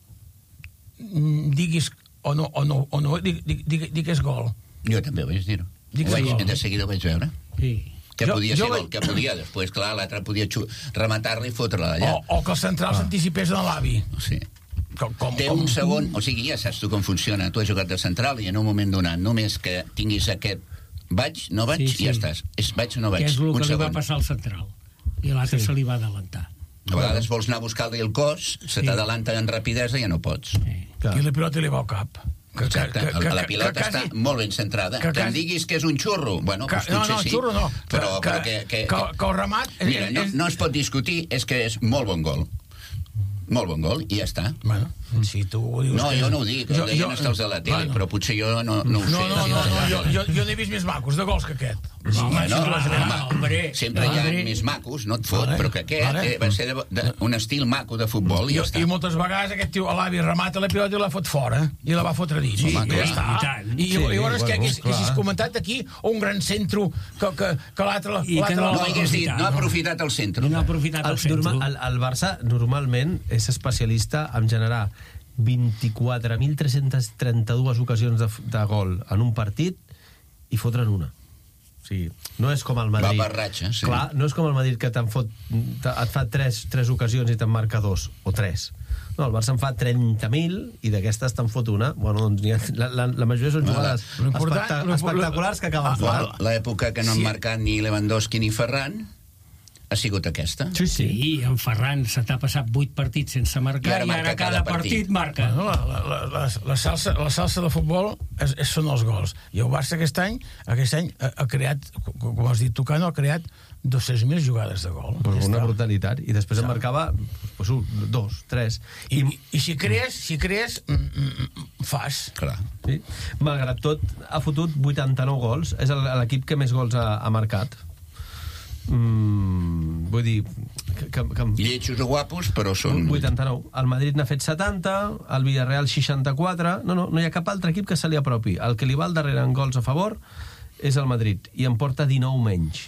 diguis o no, o no, o no dig, dig, dig, dig és gol. Jo també ho vaig dir-ho. Dic Ho vaig, que- de seguida ho vaig veure. Sí. Que Jo- podia jo ser vaig- gol, que podia. Després, clar, l'altre podia xu- rematar-la i fotre-la d'allà. O, o que el central s'anticipés en l'avi. Sí. Com, com, Té com, un segon... O sigui, ja saps tu com funciona. Tu has jugat de central i en un moment donat, només que tinguis aquest vaig, no vaig, Sí, sí, sí. i ja estàs. És vaig o no vaig. Que és el un que li va segon. passar al central. I l'altre Sí. se li va adelantar. A vegades vols anar a buscar-li el cos, se Sí. t'adalanta en rapidesa i ja no pots. Sí. Clar. I la pilota li va al cap. Que, Exacte. que, que, la que, pilota que quasi- està molt ben centrada. que Que, em quasi- diguis que és un xurro, bueno, Que, doncs no, potser no, sí. xurro no. Però, que, però que, que, que, que el remat... és- Mira, no, és- no es pot discutir, és que és molt bon gol. Molt bon gol, i ja està. Bueno, si tu ho dius... No, que- jo no ho dic, ho deien els de la tele, bueno. però potser jo no, no ho sé. No, no, no, no, jo, jo, jo n'he vist més macos de gols que aquest. No, Home, no, si tu vas a veure- home, hombre, sempre hi ha hombre. més macos, no et fot, Vale, però que aquest vale. eh, va ser de, de, un estil maco de futbol i I, ja està. I moltes vegades aquest tio, l'avi, remata la pilota i la fot fora, i la va fotre dins. Sí, I clar, ja està. i tant. I, Sí, i llavors bueno, que hagués, clar. hagués comentat aquí un gran centro que, que, que l'altre... I que l'altre- no- No hagués dit, no ha aprofitat el centre. No ha aprofitat el El, centre. normal, el, el Barça normalment és especialista en generar vint-i-quatre mil tres-centes trenta-dues ocasions de, de gol en un partit i fotre'n una. O sigui, no és com el Madrid. Va per ratxa, sí. Clar, no és com el Madrid que te'n fot, te, et fa tres, tres ocasions i te'n marca dos, o tres. No, el Barça en fa trenta mil i d'aquestes te'n fot una. Bueno, doncs ha, la, la, la majoria són jugades Lo important- espectac lo- espectaculars que acaben Ah, fora. Bueno, l'època que no han Sí. marcat ni Lewandowski ni Ferran ha sigut aquesta. Sí, sí. Sí, en Ferran se t'ha passat vuit partits sense marcar I ara i ara, marca cada, cada partit. partit marca. Bueno, la, la, la, la, la, salsa, la salsa de futbol és, és, són els gols. I el Barça aquest any, aquest any ha, ha creat, com has dit, Tucano, ha creat dos-cents mil jugades de gol. Però Ja una està. brutalitat. I després en marcava pues, un, dos, tres. I, I, i si crees, si crees, mm, mm, fas. Clar. Sí. Malgrat tot, ha fotut vuitanta-nou gols. És el- l'equip que més gols ha, ha marcat. Mm, vull dir... Que, que, que... Lletjos o guapos, però són... vuitanta-nou. El Madrid n'ha fet setanta, el Villarreal seixanta-quatre... No, no, no hi ha cap altre equip que se li apropi. El que li va al darrere en gols a favor és el Madrid, i en porta dinou menys.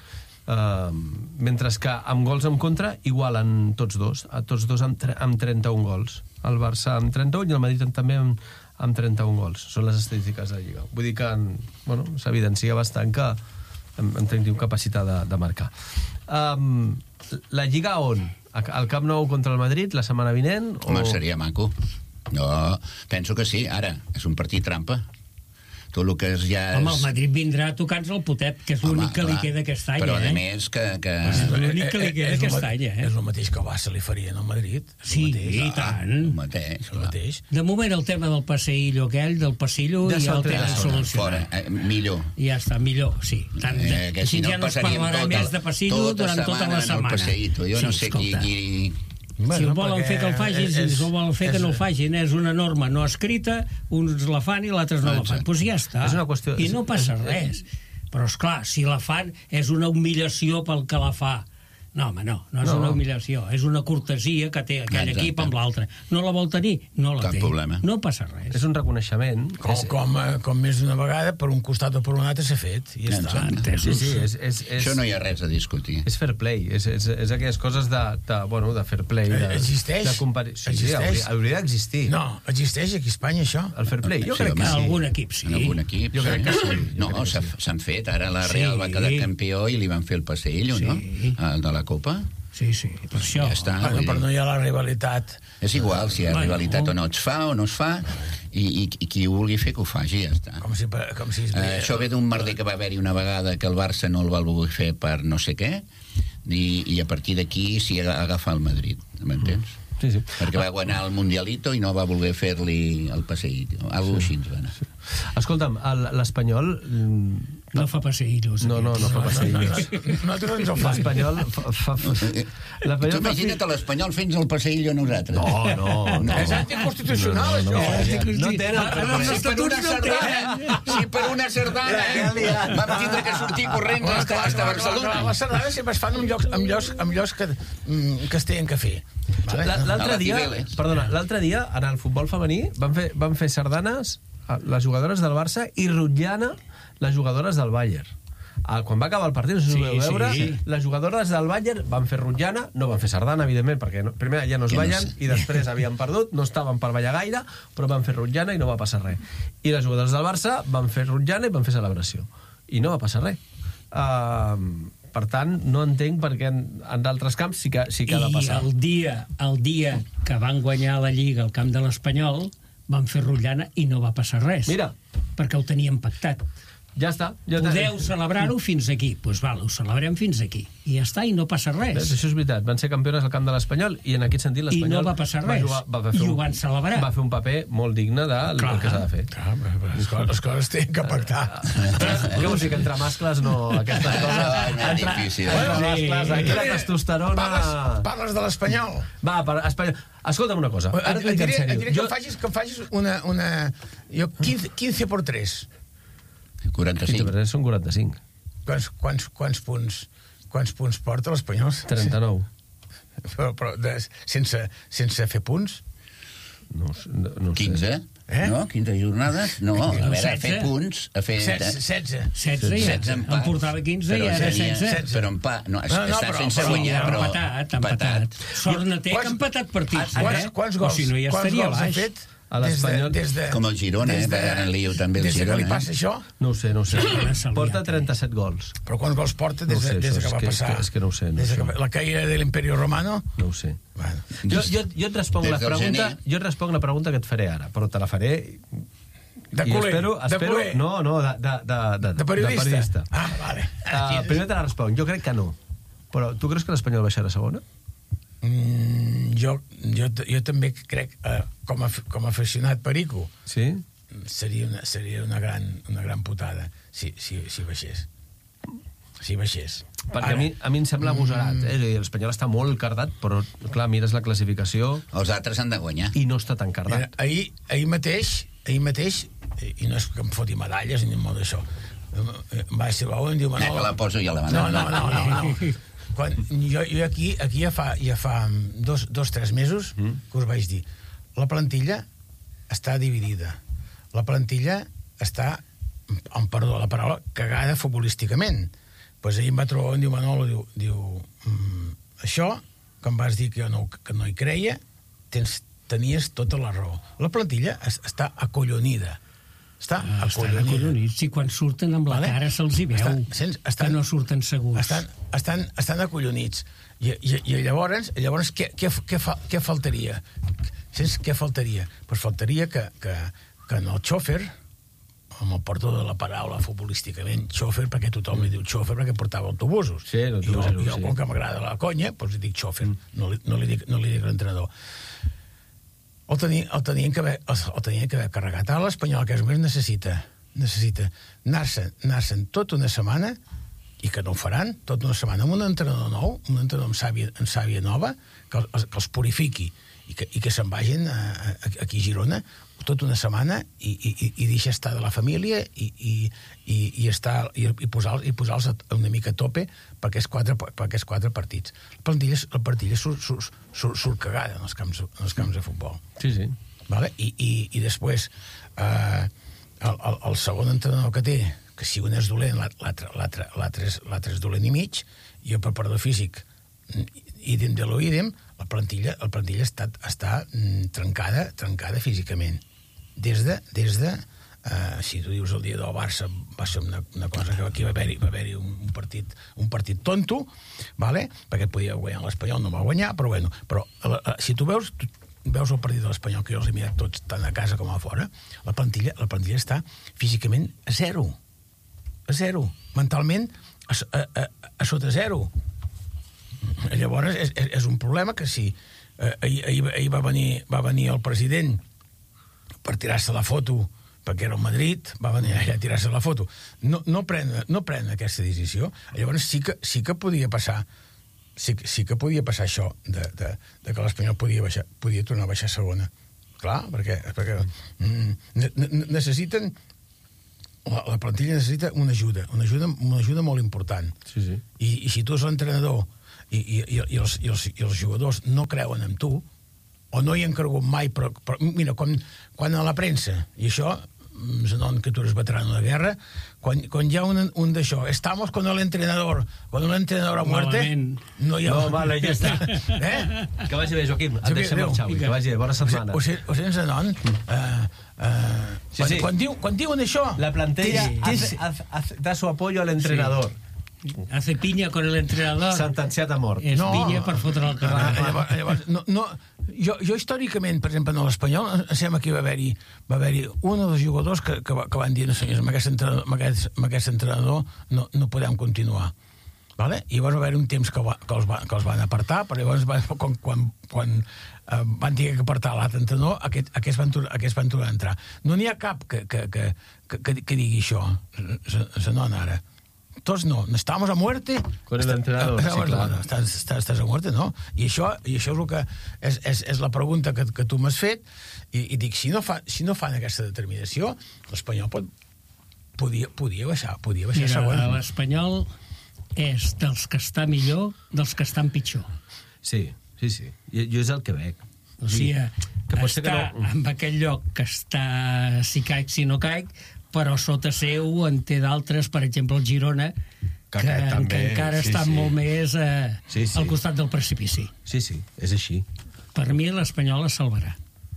Uh, mentre que amb gols en contra igualen tots dos, a tots dos amb, tre amb trenta-un gols. El Barça amb trenta-un i el Madrid amb, també amb, amb trenta-un gols. Són les estadístiques de Lliga. Vull dir que bueno, s'evidencia bastant que en, en tenim capacitat de, de marcar. Um, la Lliga on? Al Camp Nou contra el Madrid la setmana vinent? Home, o... seria maco. No, penso que sí. Ara, és un partit trampa. Tot el que és ja... Home, és... el Madrid vindrà a tocar-nos el potet, que és l'únic que li clar. queda aquest any, Però, eh? a més, que... que... És l'únic que li queda és el aquest ma- any, eh? És el mateix que el Barça li faria en el Madrid. És el Sí, mateix. i el tant. mateix, És el clar. mateix. De moment el tema del passeillo aquell, del passillo, Ja ja, se'l el tenen tenen Fora, solucionat. eh, millor. Ja està, millor, sí. Tant, Eh, de, que si així no ja no es passaríem parlarà tota, més de passillo durant tota la en el setmana. passeïto. Jo sí, no sé qui... escolta, qui... si ho volen fer que el facin, si ho volen fer que no el és- facin, és una norma no escrita, uns la fan i l'altres no la fan. Exacte. Doncs ja està. És una qüestió- I no és- passa és- res. Però, és clar, si la fan és una humiliació pel que la fa. No, home, no, no és No. una humiliació, és una cortesia que té aquell Exacte. equip amb l'altre. No la vol tenir? No la Cap té. problema. No passa res. És un reconeixement. Com, és, com, eh, com més d'una vegada, per un costat o per un altre s'ha fet. I ja està. Exacte. sí, sí, és, és, és, Això no hi ha res a discutir. és fair play, és, és, és aquelles coses de, de, bueno, de fair play. De, Eh, existeix? De compari... Sí, sí, Existeix? hauria, hauria d'existir. No, existeix aquí a Espanya, això? El fair play, jo Sí, crec home, que sí. Algun equip, sí. En algun equip, Jo crec que sí, jo No, crec que s'ha- sí. s'han fet. Ara la Sí. Real va quedar campió i li van fer el passeillo, Sí. no? El de la Copa. Sí, sí, per això. Ja està. Bueno, vull però dir, no hi ha la rivalitat. És igual si hi ha Bueno. rivalitat o no es fa o no es fa i, i, i qui ho vulgui fer que ho faci, ja està. Com si... Com si Eh, això ve d'un merder que va haver-hi una vegada que el Barça no el va voler fer per no sé què i, i a partir d'aquí s'hi agafa el Madrid, m'entens? Sí, sí. Perquè va guanyar el Mundialito i no va voler fer-li el passeït. Algo així ens va anar. Escolta'm, el- l'Espanyol mm, No fa passeillos. No, no, no fa passeillos. Nosaltres ens ho fan. L'Espanyol fa... fa, fa Tu imagina't l'Espanyol fent el passeillo a nosaltres. No, no, no. És anticonstitucional, No, no, això. no, no tenen... Si per una sardana, si per una sardana, eh, vam tindre que sortir corrents hasta, hasta Barcelona. Les sardades sempre es fan en llocs, en llocs, en llocs que, que es tenen que fer. Vale? L'altre dia, perdona, l'altre dia, en el futbol femení, van fer, van fer sardanes les jugadores del Barça i rotllana les jugadores del Bayern. Quan va acabar el partit, no sé si Sí, ho vau veure, sí. les jugadores del Bayern van fer rotllana, no van fer sardana, evidentment, perquè no, primer ja no es Jo no ballen, sé. i després havien perdut, no estaven per ballar gaire, però van fer rotllana i no va passar res. I les jugadores del Barça van fer rotllana i van fer celebració. I no va passar res. Uh, per tant, no entenc perquè en, en d'altres camps sí que, sí que ha de I passar. el dia, el dia que van guanyar la Lliga al camp de l'Espanyol, van fer rotllana i no va passar res. Mira. Perquè ho teníem pactat. Ja està. Ja Podeu celebrar-ho fins aquí. Doncs pues val, ho celebrem fins aquí. I ja està, i no passa res. Ves, això és veritat. Van ser campiones al camp de l'Espanyol i en aquest sentit I l'Espanyol... no va passar res. jugar, va fer I un, ho van celebrar. Va fer un paper molt digne del Clar. que s'ha de fer. Ah, les, coses, les coses tenen que pactar. Què vols dir, que entre mascles no... Aquestes coses... No, no és entre, difícil. Entre Sí. mascles, aquí la testosterona... Parles, parles de l'Espanyol. Va, per Espanyol... Escolta'm una cosa. Ara Et t'ho dic en diré, et sèrio. diré que, em facis, que em facis una... una jo, quinze, quinze por tres. quaranta-cinc. Són quaranta-cinc. Quants, quants, quants, punts, quants punts porta l'Espanyol? trenta-nou. Però, però de, sense, sense fer punts? No, no, no ho sé. quinze? Eh? No? quinze jornades? No, a veure, a fer setze. punts, a fer... setze. setze. setze i setze en empats. portava quinze i Però ara seria- setze. Però empat, no, No, no, està però- sense però- guanyar, però... empatat, empatat. Sort no té que ha empatat partits. Quants, eh? quants O gols, si no, ja quants estaria gols ha baix. fet? A l'Espanyol- Des de, des de, Com el Girona, eh, des de- que ara en lío també el des de que Girona, li eh? passa això? No ho sé, no ho sé. se li Porta ha trenta-set gols. Però quants gols porta No des, ho sé, de, des de això que és va que- és passar? que- és que no ho sé, no des de ho sé. que, la caïda de l'Imperio Romano? No ho sé. Bueno. Jo, jo, jo et responc Des la del pregunta, gener. jo et responc la pregunta que et faré ara, però te la faré... De i culer, espero, de espero, culer. no, no, de, de, de, de, De periodista? de periodista. Ah, vale. Uh, primer te la responc. Jo crec que no. Però tu creus que l'Espanyol baixarà a segona? Mm, jo, jo, jo també crec, eh, com, a, com a aficionat perico, Sí? seria una, seria una, gran, una gran putada si, si, si baixés. Si baixés. Perquè a mi, a mi em sembla agosarat. Eh? L'Espanyol està molt cardat, però, clar, mires la classificació Els altres han de guanyar. i no està tan Mira, cardat. ahir, ahir mateix, ahir mateix, i no és que em foti medalles ni molt d'això, em va ser bo, em diu Eh, Manolo... que la poso jo a la No, mà. no, no, no, no. Quan, jo, jo aquí, aquí ja fa, ja fa dos, dos tres mesos mm. que us vaig dir, la plantilla està dividida. La plantilla està, em perdó la paraula, cagada futbolísticament. Pues ahir em va trobar, em diu Manolo, diu, diu mm, això, que em vas dir que jo no, que no hi creia, tens, tenies tota la raó. La plantilla es, està acollonida. Està Ah, estan acollonida. acollonits. I quan surten amb la Vale. cara se'ls hi veu Estan- sents? Estan- que no surten segurs. Estan, estan, estan acollonits. I, i, i llavors, llavors què, què, què, fa, què faltaria? Saps què faltaria? Pues faltaria que, que, que en el xòfer, amb el perdó de la paraula futbolísticament, xòfer, perquè tothom li diu xòfer perquè portava autobusos. Sí, l'autobús, jo, jo, sí. com que m'agrada la conya, doncs li dic xòfer, no li, no li dic, no li dic l'entrenador. El, teni, el, tenien que haver, el, el tenien que haver carregat. Ara l'Espanyol, que és més, necessita necessita anar-se'n anar tota una setmana, i que no ho faran, tota una setmana, amb un entrenador nou, un entrenador amb sàvia, amb sàvia nova, que, els, que els purifiqui, i que, i que se'n vagin a, a, aquí a Girona tota una setmana i, i, i deixar estar de la família i, i, i, i, estar, i, i posar-los i posar una mica a tope per aquests quatre, per aquests quatre partits. La plantilla, la plantilla surt, surt, surt, surt cagada en els camps, en els camps de futbol. Sí, sí. Vale? I, i, i després eh, el, el, el segon entrenador que té, que si un és dolent, l'altre és, és dolent i mig, i el preparador físic idem de lo idem, la plantilla, la plantilla està, està mm, trencada, trencada físicament. Des de, des de uh, si tu dius el dia del Barça va ser una, una cosa que aquí va haver-hi va haver un, un, partit, un partit tonto, vale? Perquè podia guanyar l'Espanyol, no va guanyar, però bueno, però uh, uh, si tu veus tu, veus el partit de l'Espanyol, que jo els he mirat tots tant a casa com a fora, la plantilla, la plantilla està físicament a zero. A zero. Mentalment a, a, a, a sota zero. Llavors és, és, és un problema que si eh, ahir, ahir, ahir va, venir, va venir el president per tirar-se la foto perquè era el Madrid, va venir allà a tirar-se la foto. No, no, pren, no pren aquesta decisió. Llavors sí que, sí que podia passar sí, sí que podia passar això de, de, de que l'Espanyol podia, baixar, podia tornar a baixar a segona. Clar, perquè, perquè mm, necessiten la, la plantilla necessita una ajuda, una ajuda, una ajuda molt important. Sí, sí. I, i si tu ets l'entrenador i, i, i, i, els, i, els, i els jugadors no creuen en tu, o no hi han cregut mai, però, però mira, quan, quan a la premsa, i això, Zenon, que tu eres veterano de guerra, quan, quan hi ha un, un d'això, estamos con el entrenador, con el entrenador a muerte, malament. No hi ha... No, vale, ja està. Eh? Que vagi bé, Joaquim, et deixem marxar avui, que vagi bé, bona setmana. O sigui, o sigui Zenon, uh, uh, Sí, quan, sí. quan, diu, quan diuen això... La plantilla Sí. hace, hace, hace, da su apoyo al entrenador. Hace pinya con el entrenador. Sentenciat a mort. És pinya per fotre el carrer. Ah, llavors, llavors, no, no, jo, jo històricament, per exemple, en l'Espanyol, em sembla que hi va haver-hi va haver un o dos jugadors que, que, que van dir, no senyors, amb aquest entrenador, amb aquest, amb aquest entrenador no, no podem continuar. Vale? I llavors va haver un temps que, va, que, els va, que els van apartar, però llavors van, quan, quan, quan eh, van dir que apartar l'altre entrenador, aquest, aquests, van, aquests van tornar a entrar. No n'hi ha cap que, que, que, que, que, que digui això, se n'on ara. Tots no, estamos a muerte con el entrenador, sí, claro. Estàs, estàs, estàs a muerte, no? I això, i això és el que és, és, és la pregunta que, que tu m'has fet, i, i dic, si no, fa, si no fan aquesta determinació, l'Espanyol pot, podia, podia baixar, podia baixar Mira, segona. l'Espanyol és dels que està millor, dels que estan pitjor. Sí, sí, sí. Jo, jo és el que veig. O sigui, que pot ser que està no... en aquell lloc que està si caic, si no caic, però sota seu en té d'altres, per exemple el Girona, que, que, també, que encara sí, està sí. molt més eh, Sí, sí. al costat del precipici. Sí, sí, és així. Per mi l'Espanyol es salvarà.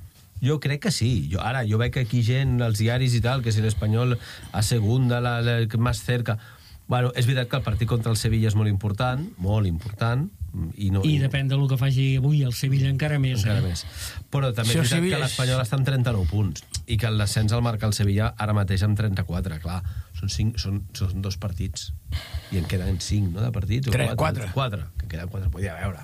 Jo crec que sí. Jo, ara, jo veig aquí gent, als diaris i tal, que si l'Espanyol a segunda, la, la, més cerca... Bueno, és veritat que el partit contra el Sevilla és molt important, molt important, i, no, I depèn del que faci avui el Sevilla encara més. encara eh? més. Però també Si és el veritat Sevilla que és- l'Espanyol està en trenta-nou punts i que el descens el marca el Sevilla ara mateix amb trenta-quatre, clar. Són, cinc, són, són dos partits. I en queden cinc, no?, de partits. O Tres, quatre. Quatre. Que en queden quatre, podia veure.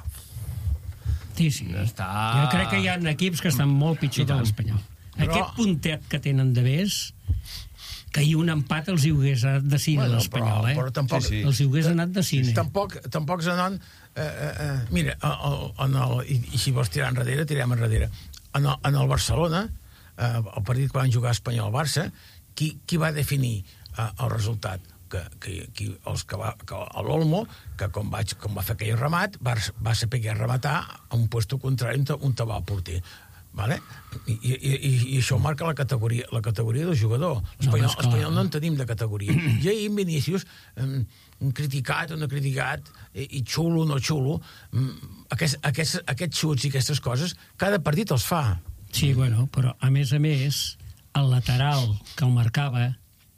Sí, sí. Està... Jo crec que hi ha equips que estan molt pitjor I que tant. l'Espanyol. Però- Aquest puntet que tenen de més, que ahir un empat els hi hagués anat de cine, Bueno, l'Espanyol, però- eh? però tampoc- Sí, sí. Els hi hagués anat de cine. Tampoc, tampoc Zenon... Eh, eh, eh, mira, el, el, el, i, i si vols tirar enrere, tirem enrere. En el, en el Barcelona, eh, el partit que van jugar Espanyol-Barça, qui, qui va definir eh, el resultat? Que, que, que, els que va, que l'Olmo, que com, vaig, com va fer aquell remat, va, va saber rematar a un puesto contrari on, on te va el porter. Vale? I, i, i, i això marca la categoria, la categoria del jugador. L'Espanyol No, no, no en tenim de categoria. I ahir en Vinícius, eh, criticat o no criticat, i, i xulo o no xulo, aquests, aquests, aquests xuts i aquestes coses, cada partit els fa. Sí, bueno, però a més a més, el lateral que el marcava,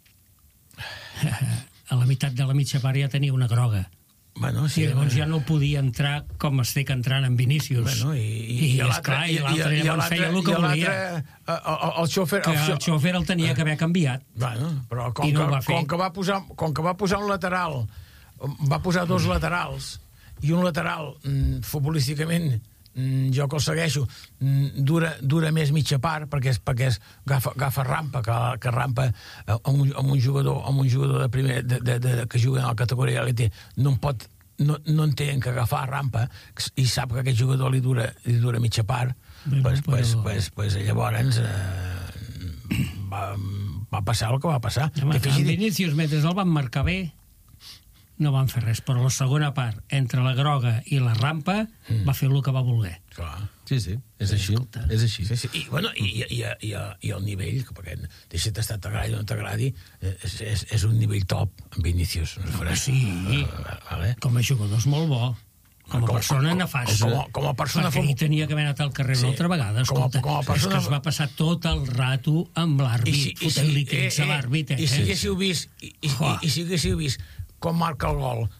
a la meitat de la mitja part ja tenia una groga. Bueno, Sí, llavors ja no podia entrar com estic entrant en Vinícius. Bueno, i, i, I, i esclar, i l'altre llavors feia el que i volia. l'altre, el, el xòfer... Que el xòfer el tenia que haver canviat. Bueno, però com, I no ho que, va fer. com, que va posar, com que va posar un lateral, va posar dos laterals, i un lateral, mm, futbolísticament, mm, jo que el segueixo, mm, dura, dura més mitja part, perquè, és, perquè és, agafa, agafa rampa, que, que rampa amb un, amb un jugador amb un jugador de primer, de, de, de, que juga en la categoria elite, no en pot no, no en té que agafar rampa i sap que aquest jugador li dura, li dura mitja part, Bueno, pues, però- pues, pues, pues llavors eh, va, va passar el que va passar. Home, Que en fixi- Vinícius, mentre el van marcar bé, no van fer res, però la segona part, entre la groga i la rampa, mm. va fer el que va voler. Clar. Sí, sí, és així. escolta. És així. Sí, sí. I, bueno, i, i, i, i el nivell, perquè deixa't estar t'agradi o no t'agradi, és, és, és un nivell top en Vinícius. No Home, sí. Uh, vale. Com a jugador és molt bo. Com a Com- persona com- nefast. com a- com a persona Perquè fum- ell tenia que haver anat al carrer Sí. una altra vegada. Com a- Escolta, com a persona- és que es va passar tot el rato amb l'àrbit, fotent-li crits a l'àrbit. I si haguéssiu vist, i, i, i, i si haguéssiu vist com marca el gol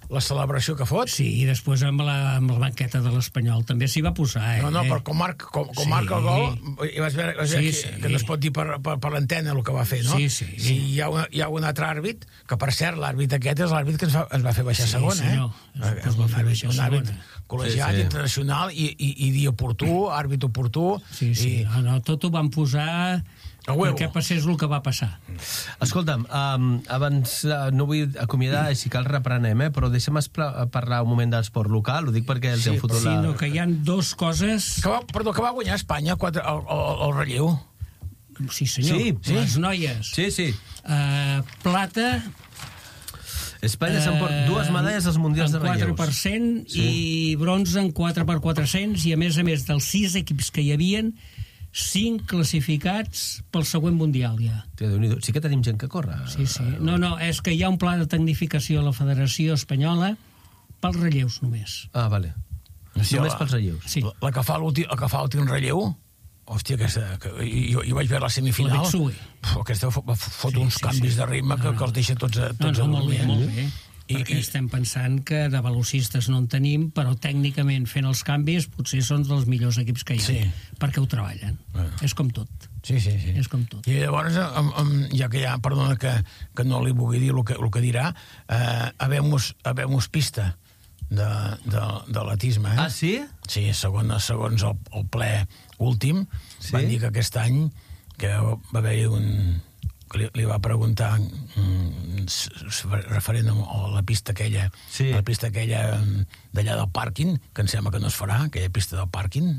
la celebració que fot. Sí, i després amb la, amb la banqueta de l'Espanyol també s'hi va posar, eh? No, no, però com marca, com, com Sí. marca el gol, i vas veure, vas veure Sí, que, sí. que no es pot dir per, per, per l'antena el que va fer, no? Sí, sí, sí. I hi ha, una, hi ha un altre àrbit, que per cert, l'àrbit aquest és l'àrbit que ens va, ens va fer baixar Sí, segona, senyor. eh? Ens va fer baixar un àrbit segona. col·legiat, Sí, sí. internacional, i, i, i dia oportú, àrbit oportú. Sí, sí, I, no, no, tot ho van posar A huevo. perquè passés el que va passar. Escolta'm, um, abans uh, no vull acomiadar, si cal reprenem, eh? Però deixa'm espla- parlar un moment d'esport local, ho dic perquè els Sí, heu fotut Sí, la... no, que hi ha dos coses... que va, perdó, que va guanyar Espanya quatre, el, el, el relleu. Sí, senyor, Sí, sí. les noies. Sí, sí. Uh, plata... Espanya s'emporta dues medalles als Mundials de en quatre relleus. per cent i bronze en quatre per quatre-cents, i a més a més dels sis equips que hi havien, cinc classificats pel següent Mundial ja. Tia, Déu-n'hi-do. Sí que tenim gent que corre. Sí, sí. No, no, és que hi ha un pla de tecnificació a la Federació Espanyola pels relleus només. Ah, vale. Sí, Només la- pels relleus. Sí. La, la que fa l'últim la que fa l'últim relleu, hòstia, aquesta, que, jo, jo vaig veure la semifinal. La Betsue. Puf, aquesta fot, fot Sí, uns sí, canvis sí. de ritme que, No, no. que els deixa tots a, No, tots no, a molt bé, dormir. molt bé. I- Perquè i- estem pensant que de velocistes no en tenim, però tècnicament fent els canvis potser són dels millors equips que hi ha, Sí. perquè ho treballen. Bueno. És com tot. Sí, sí, sí. És com tot. I llavors, amb, amb, ja que ja, perdona que, que no li vulgui dir el que, el que dirà, eh, habemos, habemos pista de, de, de l'atisme. Eh? Ah, sí? Sí, segons, segons el, el ple últim, Sí? sí? Van dir que aquest any que va haver-hi un... que li, li va preguntar mm, s- s- referent a la pista aquella, Sí. la pista aquella mm, d'allà del pàrquing, que em sembla que no es farà, aquella pista del pàrquing.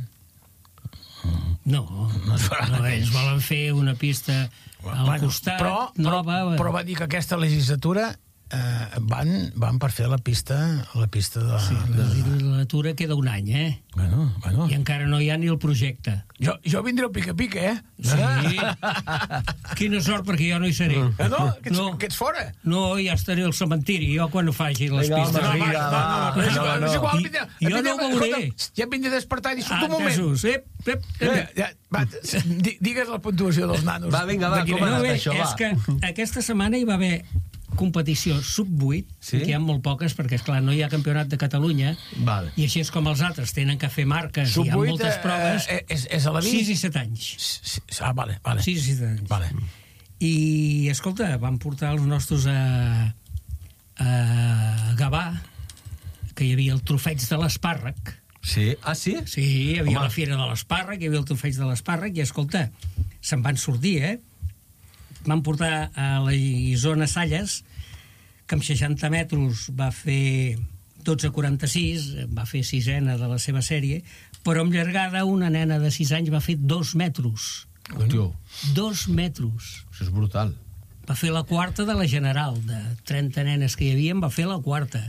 No, No es farà no, aquell. ells volen fer una pista al costat, però, però, nova... però va dir que aquesta legislatura eh, van, van per fer la pista la pista de... Sí, de... la legislatura queda un any, eh? Bueno, bueno. I encara no hi ha ni el projecte. Jo, jo vindré al pica-pica, eh? Sí. Quina sort, perquè jo no hi seré. Eh, no? Que ets, No. que ets fora? No, ja estaré al cementiri, jo quan faci les Vinga, pistes. home, No, vinga, no, no, no, va. no, és igual, No, és no. igual. I- vindré- jo vindré- no ho veuré. escolta, ja em vindré a despertar i dic, Ah, un moment. Jesús, ep, ep, Ja, ep. ja, va, di- digues la puntuació dels nanos. Va, vinga, va, de quin com ha any. anat No, bé, això, va. és que aquesta setmana hi va haver competició sub vuit, Sí? que hi ha molt poques, perquè, esclar, no hi ha campionat de Catalunya, Vale. i així és com els altres tenen que fer marques, Sub i hi ha vuit, moltes eh, proves. eh, és, és a la vint? sis i set anys. Sí, sí, ah, vale, vale. sis i set anys. Vale. I, escolta, vam portar els nostres a, a Gavà, que hi havia el trofeig de l'espàrrec. Sí? Ah, sí? Sí, hi havia Home. la fira de l'espàrrec, hi havia el trofeig de l'espàrrec, i, escolta, se'n van sortir, eh? Van portar a la Isona Salles, que amb seixanta metres va fer dotze quaranta-sis, va fer sisena de la seva sèrie, però amb llargada una nena de sis anys va fer dos metres. Hòstia, Dos metres. això és brutal. Va fer la quarta de la general, de trenta nenes que hi havia, va fer la quarta.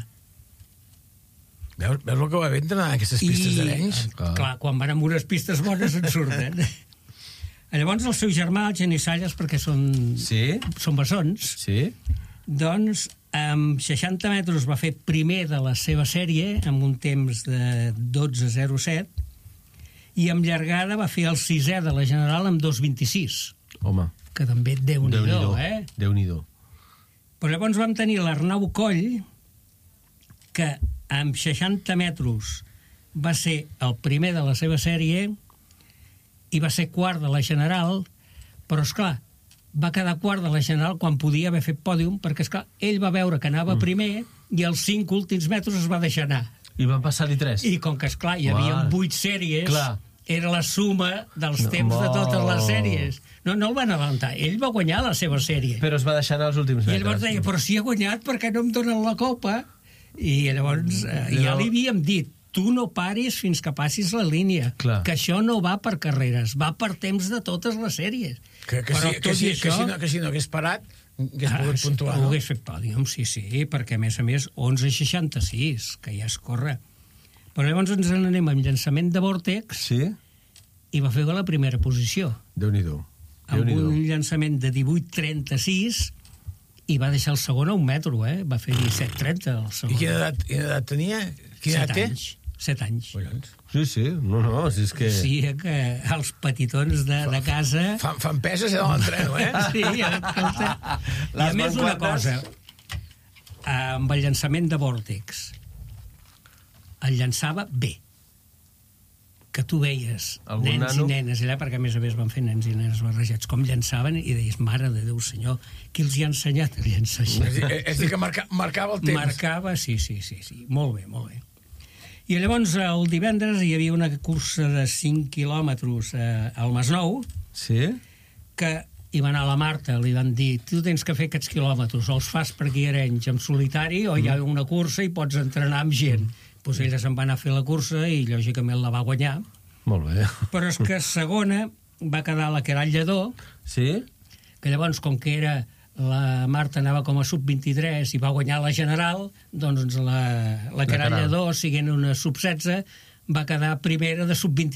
Veus, veus el que va haver entrenar aquestes pistes d'Arenys? Clar. clar, quan van amb unes pistes bones en surten. Llavors el seu germà, el Geni Salles, perquè són, Sí? són bessons, Sí? doncs amb seixanta metres va fer primer de la seva sèrie, amb un temps de dotze zero set, i amb llargada va fer el sisè de la general amb dos vint-i-sis, Home, que també Déu-n'hi-do, Déu-n'hi-do. eh? Déu-n'hi-do. Però llavors vam tenir l'Arnau Coll, que amb seixanta metres va ser el primer de la seva sèrie i va ser quart de la general, però, esclar, va quedar quart de la general quan podia haver fet pòdium, perquè, esclar, ell va veure que anava mm. primer i els cinc últims metres es va deixar anar. I van passar-hi tres. I com que, esclar, hi havia Mare. vuit sèries, Clar. era la suma dels No, temps de totes les no. sèries. No, no el van avançar, ell va guanyar la seva sèrie. Però es va deixar anar els últims I metres. llavors deia, però si he guanyat, per què no em donen la copa? I llavors eh, ja li havíem dit, tu no paris fins que passis la línia, Clar. que això no va per carreres, va per temps de totes les sèries. Que, que, Però si, que, tot si, i que, això- si no, que si no hagués parat, hagués Ah, pogut sí, puntuar, ho no? hagués fet pòdium, sí, sí, perquè a més a més onze seixanta-sis, que ja es corre. Però llavors ens n'anem amb llançament de vòrtex Sí? i va fer la primera posició, Déu-n'hi-do. amb Déu-n'hi-do. un llançament de divuit trenta-sis i va deixar el segon a un metro, eh? Va fer disset trenta el segon. I quina edat, quina edat tenia? Quina Set edat té? anys. Set anys. Collons. Sí, sí. No, no, si és que... Sí, eh, que els petitons de, de casa... Fan, fan peses eh, de l'entreno, eh? Sí, escolta. I Les a més una manquates. cosa. amb el llançament de Vortex, el llançava bé, que tu veies Algun nens nano? i nenes allà, perquè a més a més van fer nens i nenes barrejats, com llançaven, i deies, mare de Déu senyor, qui els hi ha ensenyat a llançar És, així? a dir- és a dir, que marca, marcava el temps. Marcava, sí, sí, sí, sí, molt bé, molt bé. I llavors el divendres hi havia una cursa de cinc quilòmetres eh, al Masnou, Sí? que hi va anar la Marta, li van dir, tu tens que fer aquests quilòmetres, o els fas per aquí a Arenys en solitari, o hi ha una cursa i pots entrenar amb gent. Doncs ella se'n va anar a fer la cursa i lògicament la va guanyar, Molt bé. però és que segona va quedar la Queralt Lledó, Sí? que llavors, com que era la Marta anava com a sub vint-i-tres i va guanyar la general, doncs la, la Queralt Queralt. Lledó, siguent una sub setze, va quedar primera de sub vint